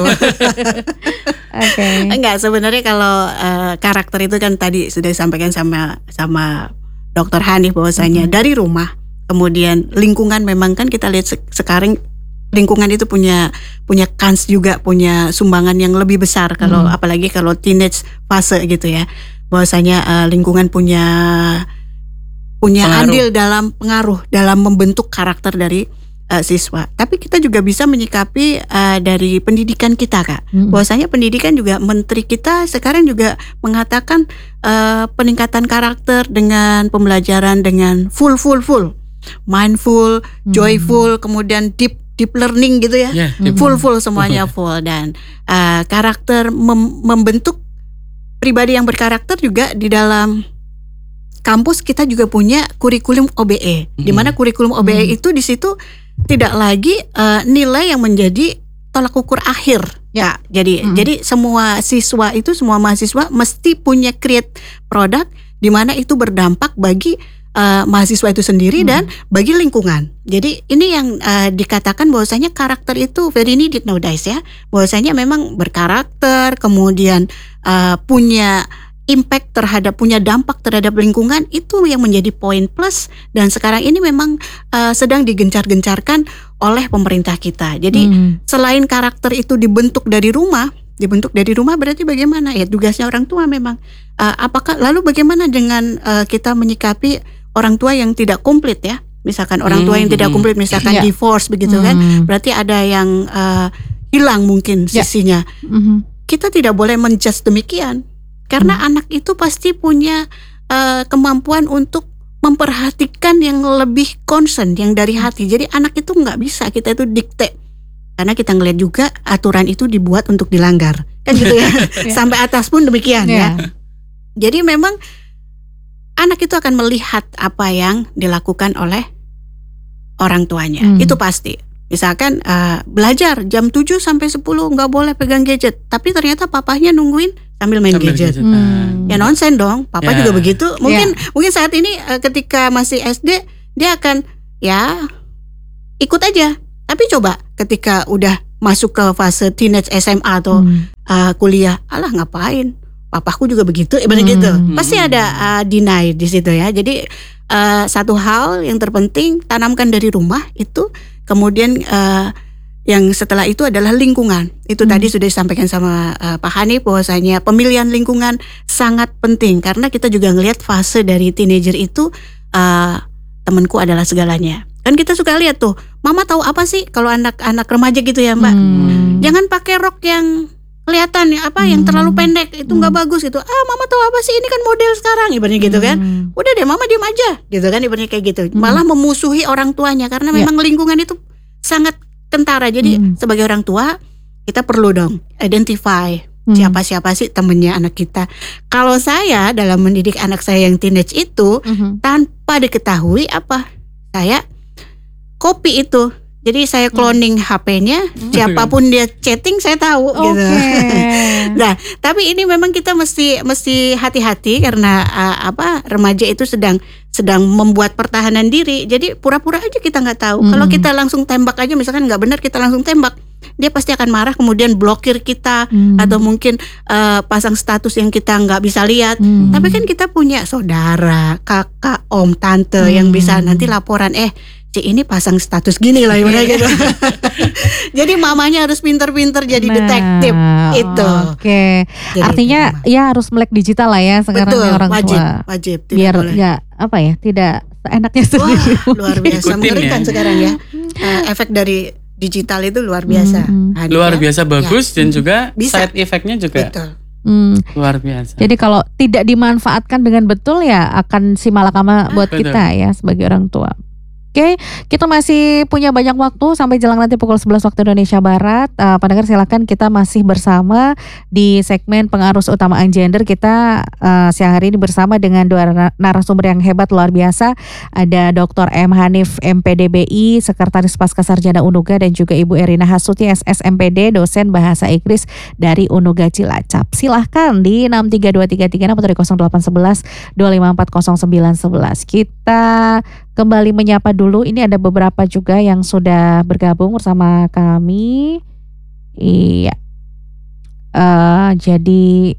Oke.
Enggak, sebenarnya kalau eh, karakter itu kan tadi sudah disampaikan sama sama Dokter Hanif bahwasanya
Mm-hmm.
dari rumah, kemudian lingkungan memang kan kita lihat se- sekarang lingkungan itu punya punya kans juga, punya sumbangan yang lebih besar kalau
Mm.
apalagi kalau teenage fase gitu ya. Bahwasanya eh, lingkungan punya punya
Pengaruh.
andil dalam pengaruh dalam membentuk karakter dari uh, siswa. Tapi kita juga bisa menyikapi uh, dari pendidikan kita, Kak.
Mm.
Bahwasanya pendidikan juga menteri kita sekarang juga mengatakan uh, peningkatan karakter dengan pembelajaran dengan full full full mindful, joyful, kemudian deep deep learning gitu ya.
Ya,
Mm.
Full full semuanya full, dan uh, karakter mem- membentuk pribadi yang berkarakter juga di dalam kampus kita juga punya kurikulum O B E, di mana kurikulum O B E
Hmm.
itu di situ tidak lagi uh, nilai yang menjadi tolak ukur akhir, ya. Jadi
Hmm.
jadi semua siswa itu, semua mahasiswa mesti punya create produk di mana itu berdampak bagi uh, mahasiswa itu sendiri
Hmm.
dan bagi lingkungan. Jadi ini yang uh, dikatakan bahwasanya karakter itu very needed nowadays ya. Bahwasanya memang berkarakter, kemudian uh, punya impact terhadap, punya dampak terhadap lingkungan, itu yang menjadi poin plus, dan sekarang ini memang uh, sedang digencar-gencarkan oleh pemerintah kita. Jadi
Hmm.
selain karakter itu dibentuk dari rumah, dibentuk dari rumah berarti bagaimana? Ya tugasnya orang tua memang. Uh, apakah lalu bagaimana dengan uh, kita menyikapi orang tua yang tidak komplit ya? Misalkan orang tua yang tidak komplit, misalkan
Ya.
divorce begitu kan?
Hmm.
Berarti ada yang uh, hilang mungkin
Ya.
sisinya.
Mhm.
Kita tidak boleh menjudge demikian, karena anak itu pasti punya uh, kemampuan untuk memperhatikan yang lebih concern, yang dari hati. Jadi anak itu nggak bisa kita itu dikte, karena kita ngelihat juga aturan itu dibuat untuk dilanggar, kan gitu ya. Sampai atas pun demikian ya.
Ya.
Jadi memang anak itu akan melihat apa yang dilakukan oleh orang tuanya,
Hmm.
itu pasti. Misalkan uh, belajar jam tujuh sampai sepuluh nggak boleh pegang gadget, tapi ternyata papahnya nungguin sambil main
Sambil
gadget.
gadgetan.
Hmm.
Ya nonsen dong, papa
Ya.
juga begitu. Mungkin mungkin saat ini uh, ketika masih S D dia akan ya ikut aja. Tapi coba ketika udah masuk ke fase teenage S M A atau
Hmm.
uh, kuliah, alah ngapain? Papaku juga begitu, ibarat
Hmm.
gitu. Pasti ada uh, deny di situ ya. Jadi uh, satu hal yang terpenting tanamkan dari rumah itu. Kemudian uh, yang setelah itu adalah lingkungan. Itu
Hmm.
tadi sudah disampaikan sama uh, Pak Hanif bahwasanya pemilihan lingkungan sangat penting, karena kita juga ngelihat fase dari teenager itu uh, temanku adalah segalanya. Kan kita suka lihat tuh, mama tahu apa sih kalau anak-anak remaja gitu ya Mbak?
Hmm.
Jangan pakai rok yang kelihatan ya apa yang
Hmm.
terlalu pendek, itu nggak bagus gitu. Ah mama tahu apa sih, ini kan model sekarang ibaratnya gitu kan.
Hmm.
Udah deh mama diam aja gitu kan, ibaratnya kayak gitu. Malah memusuhi orang tuanya karena
Ya.
memang lingkungan itu sangat kentara. Jadi
Hmm.
sebagai orang tua kita perlu dong identify
Hmm.
siapa-siapa sih temennya anak kita. Kalau saya dalam mendidik anak saya yang teenage itu
Mhm.
tanpa diketahui apa, saya copy itu. Jadi saya cloning H P-nya, siapapun dia chatting saya tahu
Oke.
gitu. Nah, tapi ini memang kita mesti mesti hati-hati karena uh, apa remaja itu sedang sedang membuat pertahanan diri. Jadi pura-pura aja kita nggak tahu.
Hmm.
Kalau kita langsung tembak aja, misalkan nggak benar kita langsung tembak, dia pasti akan marah kemudian blokir kita
Hmm.
atau mungkin uh, pasang status yang kita nggak bisa lihat.
Hmm.
Tapi kan kita punya saudara, kakak, om, tante yang
Hmm.
bisa nanti laporan eh si ini pasang status gini lah ibaratnya gitu. Jadi mamanya harus pinter-pinter jadi
Nah,
detektif itu.
Oke.
Jadi
Artinya
itu, Mama.
ya harus melek digital lah ya sekarang
betul,
ya orang
wajib,
tua.
wajib, tidak
Biar
boleh.
ya apa ya, tidak seenaknya
Wah,
sendiri.
luar biasa
Ikutin
mengerikan
ya.
sekarang ya. Eh, efek dari digital itu luar biasa.
Hmm.
hadir
Luar
ya.
biasa bagus dan juga
Bisa.
side effect-nya juga
Betul.
Hmm.
luar biasa.
Jadi kalau tidak dimanfaatkan dengan betul ya akan si malakama buat
Betul.
kita ya sebagai orang tua. Oke, kita masih punya banyak waktu sampai jelang nanti pukul sebelas waktu Indonesia Barat. Uh, pendengar silakan, kita masih bersama di segmen pengarus utamaan gender. Kita uh, siang hari ini bersama dengan dua na- narasumber yang hebat luar biasa. Ada Doktor M Hanif M P D B I, Sekretaris Pascasarjana Unuga, dan juga Ibu Erina Hasuti S S M P D, dosen bahasa Inggris dari Unuga Cilacap. Silahkan di enam tiga dua tiga tiga enam atau di nol delapan satu satu dua lima empat nol sembilan satu satu. Kita kembali menyapa dulu. Ini ada beberapa juga yang sudah bergabung bersama kami. Iya. Eh, jadi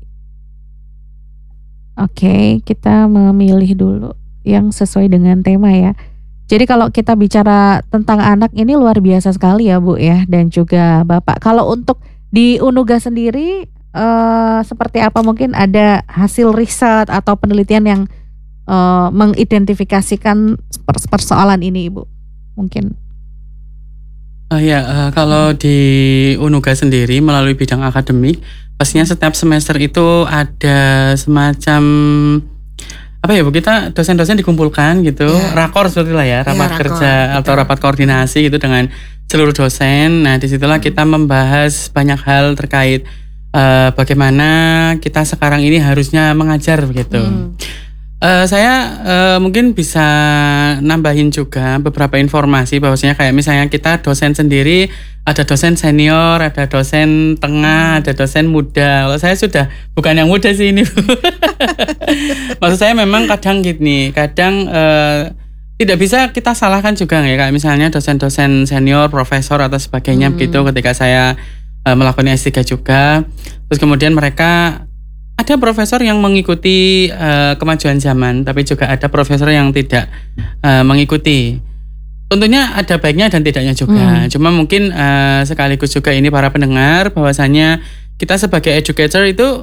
oke, kita memilih dulu yang sesuai dengan tema ya. Jadi kalau kita bicara tentang anak ini luar biasa sekali ya Bu ya, dan juga Bapak. Kalau untuk di Unuga sendiri eh, seperti apa, mungkin ada hasil riset atau penelitian yang Uh, mengidentifikasikan pers- persoalan ini Ibu mungkin?
Oh ya, eh, kalau di Unuga sendiri melalui bidang akademik, pastinya setiap semester itu ada semacam apa ya Bu, kita dosen-dosen dikumpulkan gitu,
Ya.
rakor seperti lah ya, rapat
rakor,
kerja atau
betul.
rapat koordinasi gitu dengan seluruh dosen. Nah, disitulah kita membahas banyak hal terkait eh, bagaimana kita sekarang ini harusnya mengajar begitu.
Hmm.
Eh, saya eh, mungkin bisa nambahin juga beberapa informasi bahwasanya kayak misalnya kita dosen sendiri, ada dosen senior, ada dosen tengah, ada dosen muda. Kalau saya sudah bukan yang muda sih ini. Maksud saya memang kadang gini, kadang eh, tidak bisa kita salahkan juga ya, kayak misalnya dosen-dosen senior, profesor atau sebagainya
Hmm.
begitu ketika saya eh, melakukan S tiga juga. Terus kemudian mereka ada profesor yang mengikuti uh, kemajuan zaman, tapi juga ada profesor yang tidak uh, mengikuti. Tentunya ada baiknya dan tidaknya juga. Hmm. Cuma mungkin uh, sekaligus juga ini para pendengar bahwasanya kita sebagai educator itu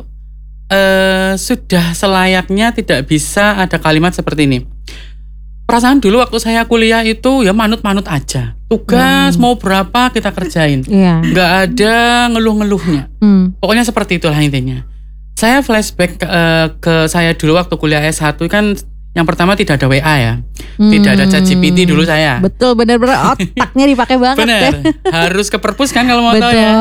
uh, sudah selayaknya tidak bisa ada kalimat seperti ini. Perasaan dulu waktu saya kuliah itu ya manut-manut aja. Tugas hmm. mau berapa kita kerjain. Yeah. Gak ada ngeluh-ngeluhnya. Hmm. Pokoknya seperti itulah intinya. Saya flashback uh, ke saya dulu waktu kuliah S satu kan. Yang pertama tidak ada W A ya, hmm. tidak ada ChatGPT dulu saya.
Betul, benar-benar otaknya dipakai banget.
Benar, harus ke perpus kan kalau mau tahu ya.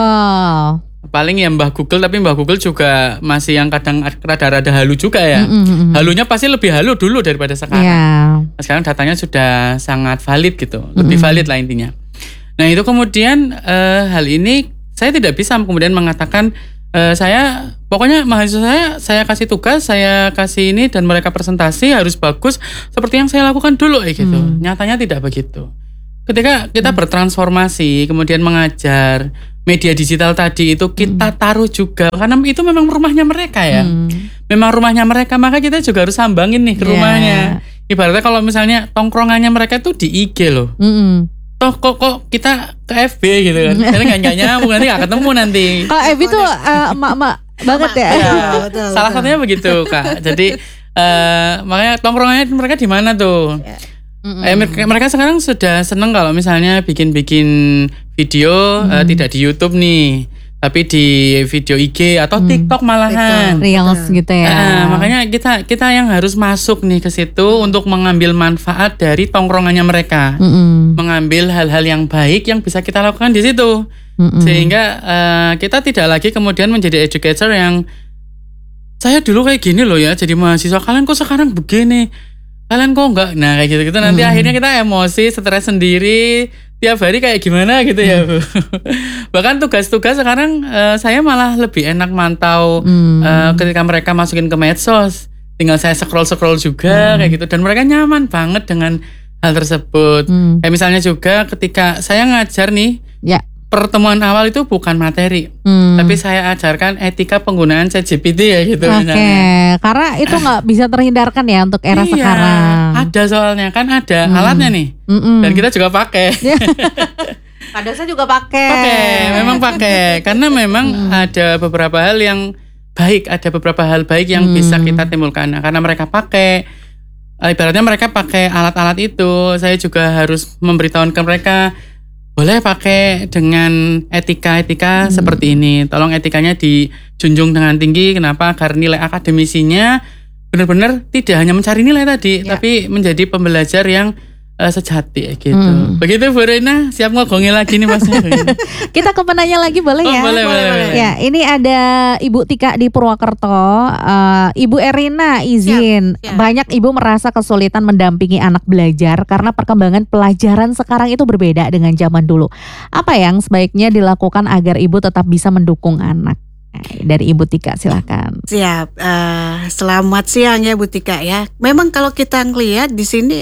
Paling ya Mbah Google, tapi Mbah Google juga masih yang kadang rada-rada halu juga ya. Mm-hmm. Halunya pasti lebih halu dulu daripada sekarang. Yeah. Nah, sekarang datanya sudah sangat valid gitu, lebih mm-hmm. valid lah intinya. Nah itu kemudian uh, hal ini saya tidak bisa kemudian mengatakan Uh, saya pokoknya mahasiswa saya saya kasih tugas, saya kasih ini dan mereka presentasi harus bagus seperti yang saya lakukan dulu eh, gitu. Hmm. Nyatanya tidak begitu. Ketika kita hmm. bertransformasi kemudian mengajar media digital tadi itu kita hmm. taruh juga karena itu memang rumahnya mereka ya. Hmm. Memang rumahnya mereka, maka kita juga harus sambangin nih ke yeah. rumahnya. Ibaratnya kalau misalnya tongkrongannya mereka tuh di I G loh. Hmm. Toh kok kok kita ke F B gitu kan. Karena gak nyambung nanti gak ketemu nanti.
Kalau F B tuh uh, emak-emak banget ya.
ya betul, salah betul. Satunya begitu Kak. Jadi uh, makanya tongkrongannya mereka di mana tuh? Ya. Eh, mereka sekarang sudah seneng kalau misalnya bikin-bikin video mm. uh, tidak di YouTube nih, tapi di video I G atau hmm. TikTok malahan.
Reels gitu ya.
Uh, makanya kita kita yang harus masuk nih ke situ untuk mengambil manfaat dari tongkrongannya mereka. Mm-mm. Mengambil hal-hal yang baik yang bisa kita lakukan di situ. Mm-mm. Sehingga uh, kita tidak lagi kemudian menjadi educator yang saya dulu kayak gini loh ya, jadi mahasiswa, kalian kok sekarang begini? Kalian kok enggak? Nah kayak gitu-gitu nanti mm. akhirnya kita emosi, stres sendiri. Tiap hari kayak gimana gitu ya Bu. Bahkan tugas-tugas sekarang uh, saya malah lebih enak mantau hmm. uh, ketika mereka masukin ke medsos. Tinggal saya scroll-scroll juga hmm. kayak gitu. Dan mereka nyaman banget dengan hal tersebut. Hmm. Kayak misalnya juga ketika saya ngajar nih, ya. Pertemuan awal itu bukan materi, hmm. tapi saya ajarkan etika penggunaan ChatGPT ya gitu.
Oke, okay. Karena itu nggak bisa terhindarkan ya untuk era
iya,
sekarang.
Ada soalnya kan ada hmm. alatnya nih, Mm-mm. dan kita juga pakai.
Padahal saya juga pakai.
Pakai, memang pakai, karena memang hmm. ada beberapa hal yang baik, ada beberapa hal baik yang hmm. bisa kita timbulkan. Nah, karena mereka pakai, ibaratnya mereka pakai alat-alat itu, saya juga harus memberitahukan ke mereka. Boleh pakai dengan etika-etika hmm. seperti ini. Tolong etikanya dijunjung dengan tinggi. Kenapa? Agar nilai akademisinya benar-benar tidak hanya mencari nilai tadi, ya. Tapi menjadi pembelajar yang uh, sejati gitu. Hmm. Begitu Bu Rena, siap ngogongin lagi nih Mas.
Kita ke penanya lagi boleh
oh,
ya?
Boleh, boleh, boleh.
Ya, ini ada Ibu Tika di Purwokerto. Uh, Ibu Erina izin. Siap, siap. Banyak ibu merasa kesulitan mendampingi anak belajar karena perkembangan pelajaran sekarang itu berbeda dengan zaman dulu. Apa yang sebaiknya dilakukan agar ibu tetap bisa mendukung anak? Dari Ibu Tika silakan.
Siap. Uh, selamat siang ya Bu Tika ya. Memang kalau kita ngelihat di sini,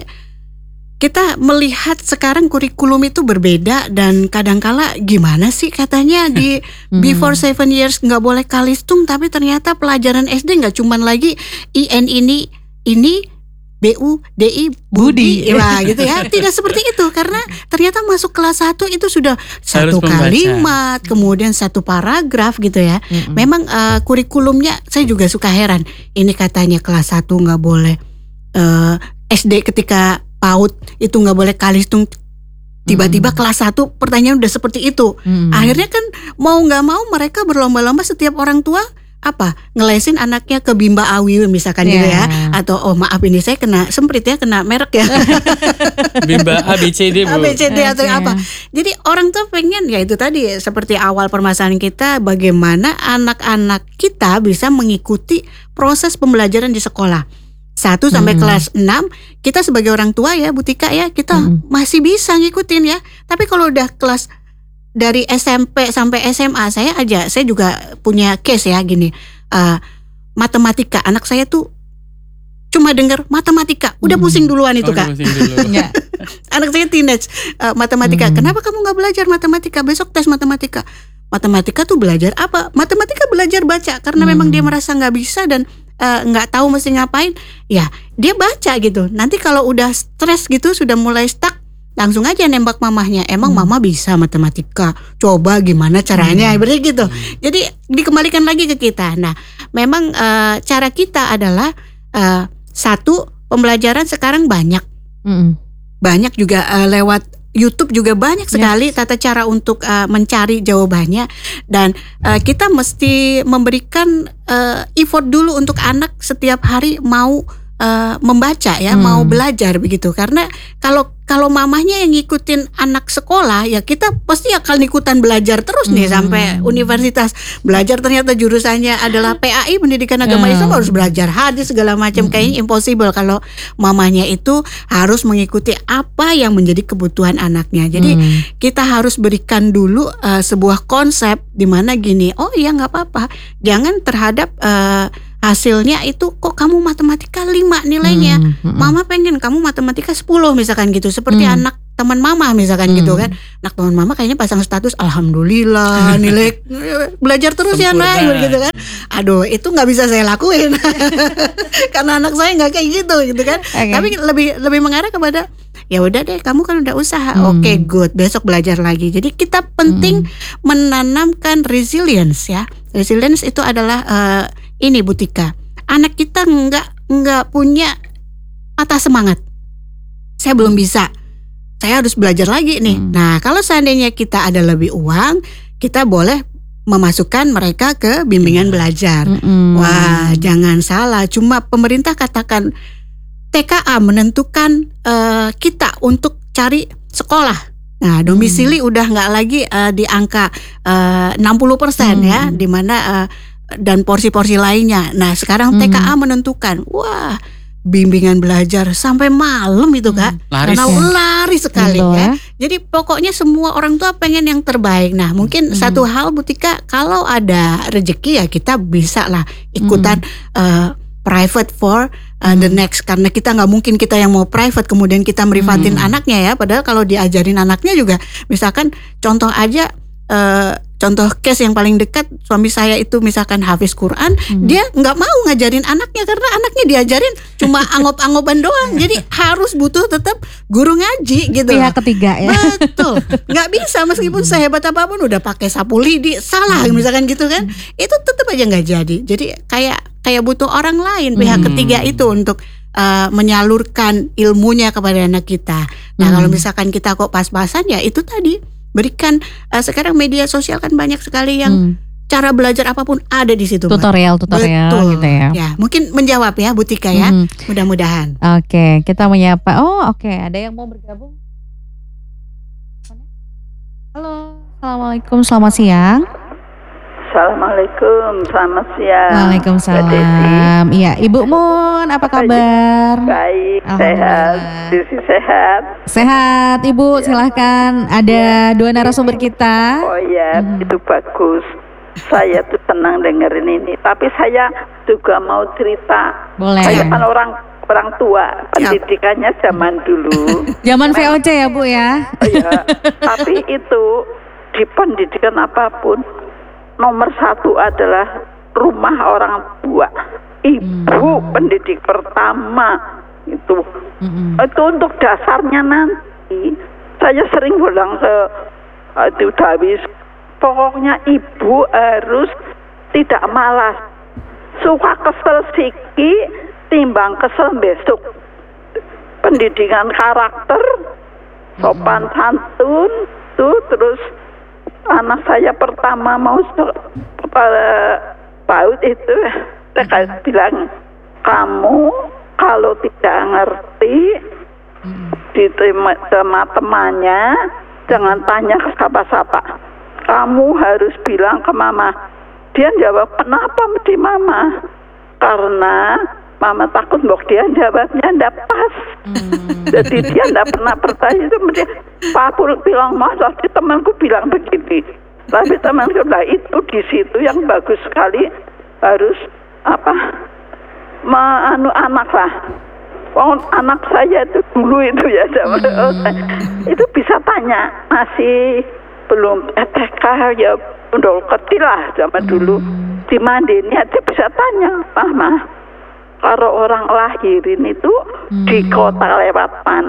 kita melihat sekarang kurikulum itu berbeda dan kadangkala gimana sih katanya di before seven years nggak boleh kalistung, tapi ternyata pelajaran S D nggak cuman lagi I N ini ini B U D I Budi, Wah, gitu ya. Tidak seperti itu karena ternyata masuk kelas satu itu sudah satu kalimat, kemudian satu paragraf gitu ya. Mm-hmm. Memang uh, kurikulumnya saya juga suka heran. Ini katanya kelas satu nggak boleh uh, S D ketika PAUD itu nggak boleh kalistung, tiba-tiba mm. kelas satu pertanyaan udah seperti itu. Mm. Akhirnya kan mau nggak mau mereka berlomba-lomba, setiap orang tua apa ngelesin anaknya ke Bimba Awi misalkan yeah. gitu ya, atau oh maaf ini saya kena semprit ya, kena merek ya.
Bimba A B C D Bu.
A B C D atau okay. apa. Jadi orang tuh pengen ya itu tadi seperti awal permasalahan kita, bagaimana anak-anak kita bisa mengikuti proses pembelajaran di sekolah. Satu sampai hmm. kelas enam kita sebagai orang tua ya Bu Tika ya, kita hmm. masih bisa ngikutin ya. Tapi kalau udah kelas dari S M P sampai S M A, saya aja saya juga punya case ya gini. Uh, matematika anak saya tuh cuma dengar matematika udah hmm. pusing duluan itu oh, Kak. Dulu. Anak saya teenage uh, matematika. Hmm. Kenapa kamu nggak belajar matematika? Besok tes matematika. Matematika tuh belajar apa? Matematika belajar baca karena hmm. memang dia merasa nggak bisa dan nggak uh, tahu mesti ngapain, ya dia baca gitu. Nanti kalau udah stres gitu, sudah mulai stuck, langsung aja nembak mamahnya. Emang
Hmm.
mama bisa matematika? Coba gimana caranya? Berarti gitu. Jadi dikembalikan lagi ke kita. Nah, memang eh, cara kita adalah eh, satu, pembelajaran sekarang banyak.
Mm-mm.
Banyak juga eh, lewat YouTube juga banyak sekali
Yes.
tata cara untuk eh, mencari jawabannya. Dan eh, kita mesti memberikan eh, effort dulu untuk anak setiap hari mau eh, membaca ya,
Hmm.
mau belajar begitu. Karena kalau kalau mamahnya yang ngikutin anak sekolah, ya kita pasti akan ikutan belajar terus nih
Hmm.
sampai universitas. Belajar ternyata jurusannya adalah P A I, Pendidikan Agama
Hmm.
Islam, harus belajar hadis segala macam. Kayaknya impossible kalau mamahnya itu harus mengikuti apa yang menjadi kebutuhan anaknya. Jadi
Hmm.
kita harus berikan dulu uh, sebuah konsep di mana gini, oh iya nggak apa-apa, jangan terhadap uh, hasilnya itu kok kamu matematika lima nilainya,
Hmm. Mm-mm.
mama pengen kamu matematika sepuluh misalkan gitu, seperti
Hmm.
anak teman mama misalkan
Hmm.
gitu kan. Anak teman mama kayaknya pasang status alhamdulillah nilai belajar terus ya
Sempurna.
nak gitu kan. Aduh, itu nggak bisa saya lakuin karena anak saya nggak kayak gitu gitu kan.
Oke.
Tapi lebih lebih mengarah kepada ya udah deh, kamu kan udah usaha,
Hmm.
oke good, besok belajar lagi. Jadi kita penting menanamkan resilience ya. Resilience itu adalah eh, ini Bu Tika, anak kita nggak nggak punya patah semangat. Saya belum bisa, saya harus belajar lagi nih.
Hmm.
Nah, kalau seandainya kita ada lebih uang, kita boleh memasukkan mereka ke bimbingan belajar.
Mm-mm.
Wah, jangan salah. Cuma pemerintah katakan T K A menentukan eh, kita untuk cari sekolah. Nah, domisili udah nggak lagi eh, di angka eh, enam puluh persen ya,
Hmm.
di mana eh, dan porsi-porsi lainnya. Nah, sekarang T K A menentukan, wah, bimbingan belajar sampai malam itu Kak.
Laris
Karena
ya.
laris sekali
Betul
ya.
ya.
Jadi pokoknya semua orang tua pengen yang terbaik. Nah, mungkin
Hmm.
satu hal Bu Tika, kalau ada rezeki ya kita bisa lah ikutan eh, private for uh, the next, karena kita nggak mungkin kita yang mau private kemudian kita merifatin
Hmm.
anaknya ya. Padahal kalau diajarin anaknya juga, misalkan contoh aja, eh, contoh case yang paling dekat, suami saya itu misalkan hafiz Quran,
Hmm.
dia nggak mau ngajarin anaknya karena anaknya diajarin cuma angop-angopan doang. Jadi harus butuh tetap guru ngaji gitu loh.
Pihak ketiga ya.
Betul, nggak bisa meskipun sehebat apapun udah pakai sapu lidi salah misalkan gitu kan, itu tetap aja nggak jadi. Jadi kayak kayak butuh orang lain, pihak
Hmm.
ketiga itu untuk uh, menyalurkan ilmunya kepada anak kita. Nah
Hmm.
kalau misalkan kita kok pas-pasan ya itu tadi, berikan uh, sekarang media sosial kan banyak sekali yang
Hmm.
cara belajar apapun ada di situ, Mbak.
Tutorial tutorial
Betul.
gitu ya.
Ya mungkin menjawab ya Bu Tika ya,
Hmm.
mudah-mudahan.
Oke, kita menyapa. Oh, oke, ada yang mau bergabung? Halo, assalamualaikum, selamat siang.
Assalamualaikum, selamat siang.
Waalaikumsalam.
Mbak Desi.
Iya, Ibu Mun, apa kabar?
Baik,
Alhamdulillah.
sehat. Desi sehat.
Sehat, Ibu. Silahkan. Ada dua narasumber kita.
Oh iya,
Mhm.
itu bagus. Saya tuh senang dengerin ini. Tapi saya juga mau cerita.
Boleh.
Saya kan orang orang tua, pendidikannya zaman dulu.
Zaman V O C ya, Bu ya.
Oh iya, tapi itu di pendidikan apapun, nomor satu adalah rumah orang tua. Ibu pendidik pertama itu.
Mm-mm.
Itu untuk dasarnya nanti. Saya sering bilang ke eh, itu Dawis, pokoknya ibu harus tidak malas. Suka kesel siki timbang kesel besok. Pendidikan karakter, sopan santun, tuh terus anak saya pertama mau se- pada PAUD itu, saya bilang, kamu kalau tidak ngerti di tema- sama temannya, jangan tanya ke siapa-siapa. Kamu harus bilang ke mama. Dia jawab, kenapa mesti mama? Karena mama takut bahwa dia jawabnya tidak pas. Jadi dia tidak pernah percaya. Itu mesti Pak Pul bilang, mas, tadi temanku bilang begini. Tapi temanku, lah itu di situ yang bagus sekali, harus apa? Manu anak lah. Oh, anak saya itu dulu itu ya, zaman itu bisa tanya, masih belum T K ya, udah kecil lah zaman dulu. Dimandiin aja bisa tanya, mama, kalau orang lahirin itu di kota lewat mana,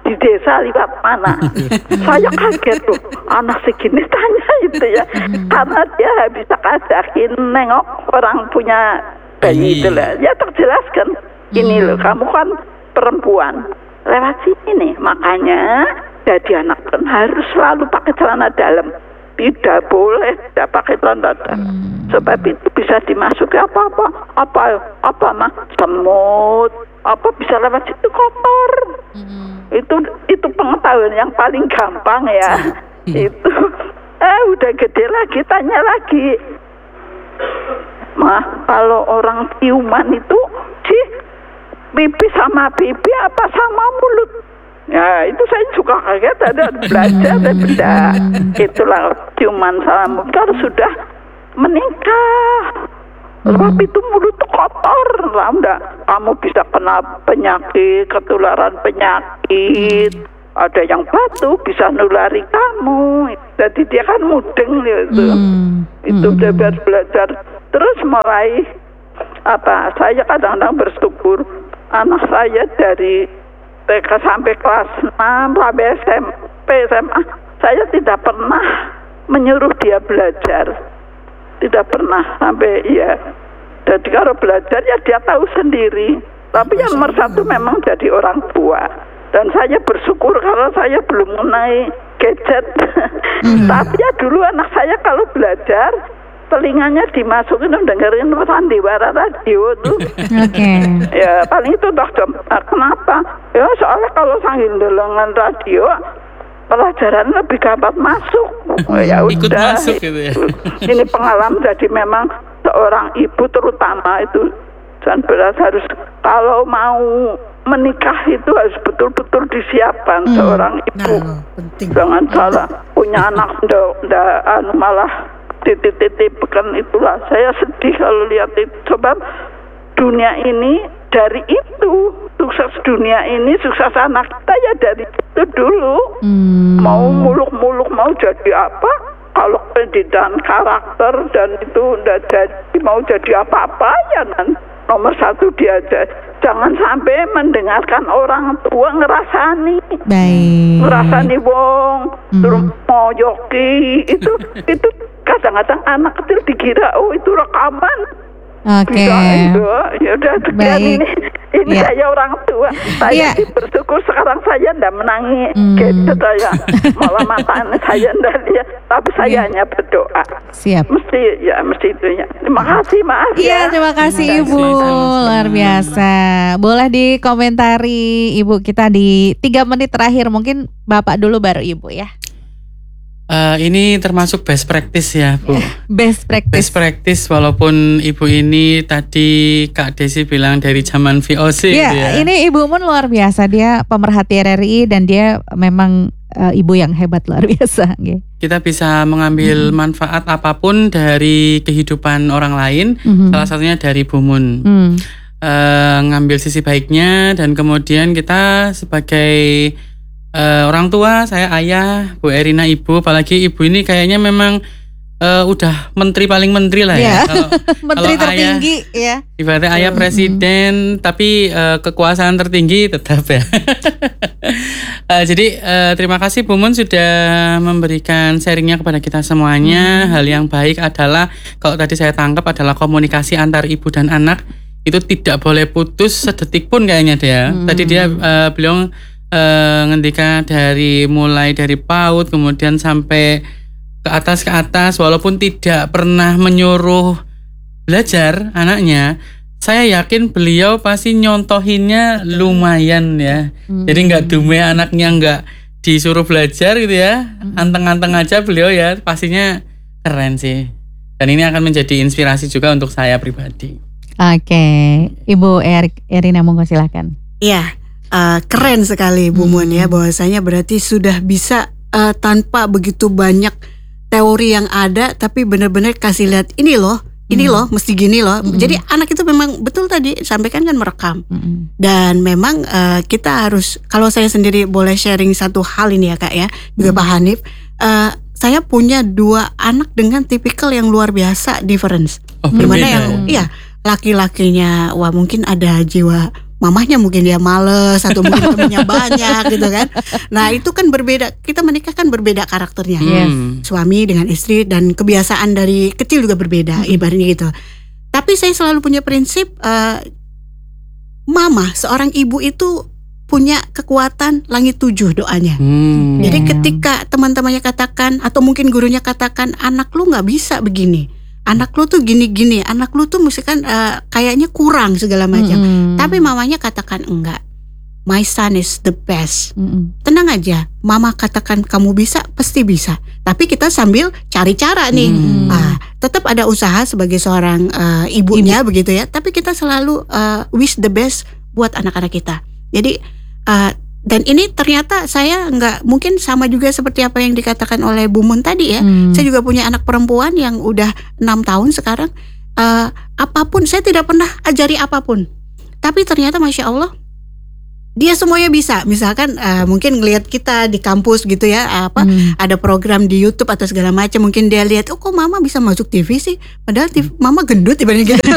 di desa lewat mana. Saya kaget tuh, anak segini tanya itu ya, karena dia bisa kajakin nengok orang punya bayi itu lah. Ya terjelaskan, ini loh kamu kan perempuan, lewat sini nih, makanya jadi anak perempuan harus selalu pakai celana dalam. Tidak boleh tidak pakai celana dalam. Hmm. Sebab itu bisa dimasuki apa-apa, apa apa mah semut, apa bisa lewat situ kotor. Hmm. Itu itu pengetahuan yang paling gampang ya. Hmm. Itu eh udah gede lagi tanya lagi. Mah kalau orang ciuman itu sih pipi sama pipi apa sama mulut? Ya itu saya juga kaget, ada belajar dan beda. Itulah ciuman sama mulut kalau sudah menikah. Sebab itu mulut kotor lah, enggak. Kamu bisa kena penyakit, ketularan penyakit. Ada yang batuk bisa nulari kamu. Jadi dia kan mudeng gitu. Hmm. Itu dia harus belajar. Terus mulai apa? Saya kadang-kadang bersyukur anak saya dari T K sampai kelas enam sampai S M P S M A saya tidak pernah menyuruh dia belajar. Tidak pernah sampai ya. Jadi kalau belajar ya dia tahu sendiri. Tapi yang nomor satu memang jadi orang tua. Dan saya bersyukur karena saya belum mengenai gadget. Mm. Tapi ya dulu anak saya kalau belajar telinganya dimasukin dengerin sandiwara radio tuh. Oke. Okay. Ya paling itu toh. Nah, kenapa? Ya soalnya kalau sambil dengerin radio pelajaran lebih gampang masuk. Oh, ya
ikut
udah.
Masuk gitu ya.
Ini pengalaman jadi memang seorang ibu terutama itu dan beras harus kalau mau menikah itu harus betul-betul disiapkan hmm. seorang ibu. Nah, penting. Jangan salah punya anak ndak ndak anu malah titip-titipkan itulah. Saya sedih kalau lihat itu. Sebab dunia ini dari itu sukses dunia ini sukses anak kita ya dari itu dulu. Hmm. Mau muluk-muluk mau jadi apa? Kalau pendidikan karakter dan itu udah jadi mau jadi apa-apa ya kan nomor satu dia aja. Jangan sampai mendengarkan orang tua ngerasani, Baik. ngerasani wong, hmm. terus moyoki itu itu kadang-kadang anak kecil dikira oh itu rekaman.
Oke. Okay.
Ya udah sekian ini. Ini ya. Saya orang tua. Saya ya. bersyukur sekarang saya tidak menangi hmm. gitu saya. Malah matanya saya tidak lihat. Tapi saya ya. hanya berdoa.
Siap.
Mesti ya mesti itu ya. Terima kasih maaf
ya.
Iya
terima kasih terima Ibu. Kasih. Luar biasa. Boleh dikomentari Ibu kita di tiga menit terakhir. Mungkin Bapak dulu baru Ibu ya.
Uh, ini termasuk best practice ya Bu.
Best practice.
Best practice walaupun Ibu ini tadi Kak Desi bilang dari zaman V O C
ya,
gitu ya.
Ini Ibu Mun luar biasa, dia pemerhati R R I dan dia memang uh, ibu yang hebat luar biasa. Okay.
Kita bisa mengambil hmm. manfaat apapun dari kehidupan orang lain, hmm. salah satunya dari Bu Mun. Hmm. Uh, ngambil sisi baiknya dan kemudian kita sebagai Uh, orang tua, saya ayah, Bu Erina ibu, apalagi ibu ini kayaknya memang uh, udah menteri paling menteri lah ya.
Yeah. Kalau, menteri kalau tertinggi ayah, ya.
Ibaratnya ayah presiden, mm. tapi uh, kekuasaan tertinggi tetap ya. uh, jadi uh, terima kasih Bu Mun sudah memberikan sharingnya kepada kita semuanya. Mm. Hal yang baik adalah kalau tadi saya tangkap adalah komunikasi antar ibu dan anak itu tidak boleh putus sedetik pun kayaknya dia. Mm. Tadi dia uh, beliau Uh, ngendika dari mulai dari PAUD kemudian sampai ke atas ke atas walaupun tidak pernah menyuruh belajar anaknya, saya yakin beliau pasti nyontohinnya lumayan ya. Hmm. Jadi nggak dume anaknya nggak disuruh belajar gitu ya, hmm. anteng-anteng aja beliau ya, pastinya keren sih. Dan ini akan menjadi inspirasi juga untuk saya pribadi.
Oke, Ibu Erik Erina monggo silakan.
Iya. Uh, keren sekali Bu Mun ya, bahwasanya berarti sudah bisa uh, tanpa begitu banyak teori yang ada, tapi benar-benar kasih lihat ini loh, ini hmm. loh, mesti gini loh. Hmm. Jadi anak itu memang betul tadi sampaikan kan merekam. Hmm. Dan memang uh, kita harus, kalau saya sendiri boleh sharing satu hal ini ya Kak ya, juga hmm. Pak Hanif, uh, saya punya dua anak dengan tipikal yang luar biasa difference.
Oh,
Dimana yang, ya laki-lakinya, wah mungkin ada jiwa mamahnya mungkin dia males atau mungkin temennya banyak gitu kan. Nah itu kan berbeda, kita menikah kan berbeda karakternya.
Yes.
Suami dengan istri dan kebiasaan dari kecil juga berbeda, ibaratnya gitu. Tapi saya selalu punya prinsip, uh, mama, seorang ibu itu punya kekuatan langit tujuh doanya.
Hmm.
Jadi ketika teman-temannya katakan atau mungkin gurunya katakan, anak lu gak bisa begini, anak lu tuh gini-gini, anak lu tuh mesti kan uh, kayaknya kurang segala macam.
Mm-mm.
Tapi mamanya katakan enggak, my son is the best.
Mm-mm.
Tenang aja, mama katakan kamu bisa, pasti bisa. Tapi kita sambil cari cara nih.
Hmm.
Ah, tetap ada usaha sebagai seorang uh, ibunya begitu ya. Tapi kita selalu uh, wish the best buat anak-anak kita. Jadi uh, dan ini ternyata saya nggak mungkin sama juga seperti apa yang dikatakan oleh Bu Mun tadi ya.
Hmm.
Saya juga punya anak perempuan yang udah enam tahun sekarang. Uh, apapun saya tidak pernah ajari apapun. Tapi ternyata Masya Allah dia semuanya bisa. Misalkan uh, mungkin ngelihat kita di kampus gitu ya, apa
Hmm.
ada program di YouTube atau segala macam, mungkin dia lihat, oh kok mama bisa masuk T V sih, padahal T V, mama gendut dibanding gitu.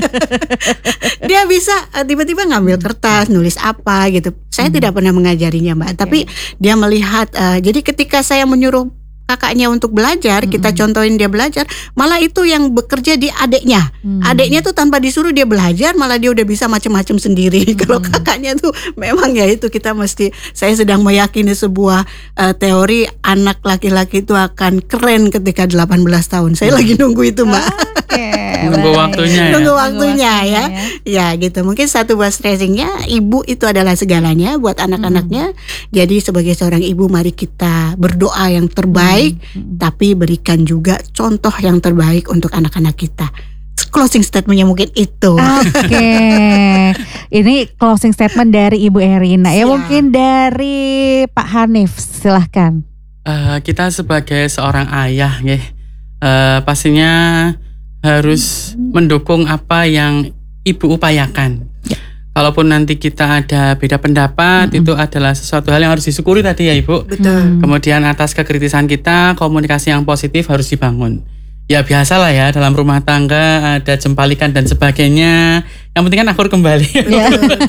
Dia bisa uh, tiba-tiba ngambil kertas nulis apa gitu. Saya tidak pernah mengajarinya Mbak, tapi dia melihat. Uh, jadi ketika saya menyuruh kakaknya untuk belajar, kita contohin dia belajar, malah itu yang bekerja di adeknya.
Hmm.
Adeknya tuh tanpa disuruh dia belajar, malah dia udah bisa macam-macam sendiri. Kalau kakaknya tuh memang ya itu kita mesti, saya sedang meyakini sebuah uh, teori anak laki-laki itu akan keren ketika delapan belas tahun. Saya lagi nunggu itu Mbak.
Oke,
Nunggu
baik.
waktunya ya.
Nunggu waktunya ya.
waktunya
Ya gitu. Mungkin satu buat stressingnya, ibu itu adalah segalanya buat anak-anaknya. Jadi sebagai seorang ibu, mari kita berdoa yang terbaik, tapi berikan juga contoh yang terbaik untuk anak-anak kita. Closing statementnya mungkin itu.
Oke, ini closing statement dari Ibu Erina ya.
Siap.
Mungkin dari Pak Hanif, silahkan.
Eh, kita sebagai seorang ayah, ya, eh, pastinya harus mendukung apa yang ibu upayakan. Kalaupun nanti kita ada beda pendapat, itu adalah sesuatu hal yang harus disyukuri tadi ya Ibu.
Betul.
Kemudian atas kekritisan kita, komunikasi yang positif harus dibangun. Ya biasalah ya, dalam rumah tangga ada jempalikan dan sebagainya. Yang penting kan akur kembali.
Ya.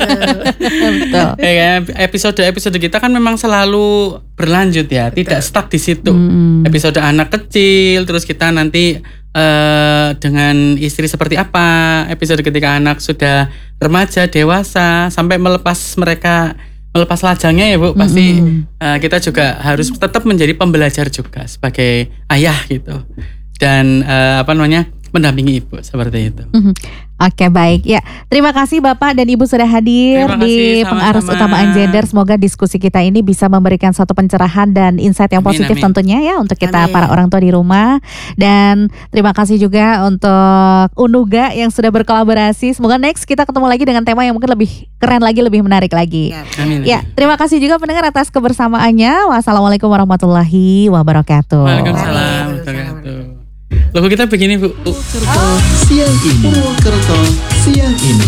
Betul.
Ya, episode-episode kita kan memang selalu berlanjut ya, tidak stuck di situ.
Hmm.
Episode anak kecil, terus kita nanti eh, dengan istri seperti apa, episode ketika anak sudah remaja, dewasa, sampai melepas mereka melepas lajangnya ya Bu, pasti eh, kita juga harus tetap menjadi pembelajar juga sebagai ayah gitu, dan eh, apa namanya mendampingi ibu seperti itu.
Mhm. Oke, baik ya. Terima kasih Bapak dan Ibu sudah hadir
Terima
di
kasih,
Pengarus
sama-sama.
Utama Gender. Semoga diskusi kita ini bisa memberikan suatu pencerahan dan insight yang
Amin,
positif
amin.
tentunya ya untuk kita
Amin.
para orang tua di rumah. Dan terima kasih juga untuk Unuga yang sudah berkolaborasi. Semoga next kita ketemu lagi dengan tema yang mungkin lebih keren lagi, lebih menarik lagi.
Ya.
Amin.
Ya, terima kasih juga pendengar atas kebersamaannya. Wassalamualaikum warahmatullahi wabarakatuh.
Waalaikumsalam warahmatullahi wabarakatuh. Logo kita begini Bu.
Siang ini, Kerto Siang ini.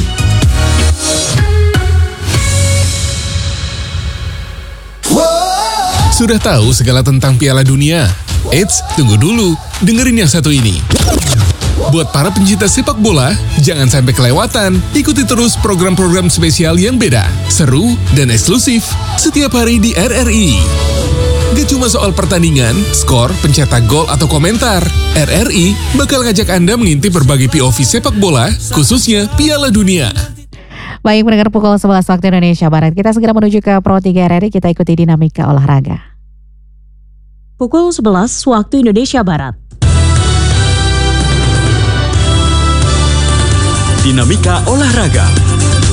Sudah tahu segala tentang Piala Dunia? Eits, tunggu dulu. Dengerin yang satu ini. Buat para pencinta sepak bola, jangan sampai kelewatan. Ikuti terus program-program spesial yang beda, seru, dan eksklusif setiap hari di R R I. Gak cuma soal pertandingan, skor, pencetak gol, atau komentar. R R I bakal ngajak Anda mengintip berbagai P O V sepak bola, khususnya Piala Dunia.
Baik, pendengar pukul sebelas waktu Indonesia Barat. Kita segera menuju ke Pro tiga R R I. Kita ikuti dinamika olahraga.
Pukul sebelas waktu Indonesia Barat.
Dinamika olahraga.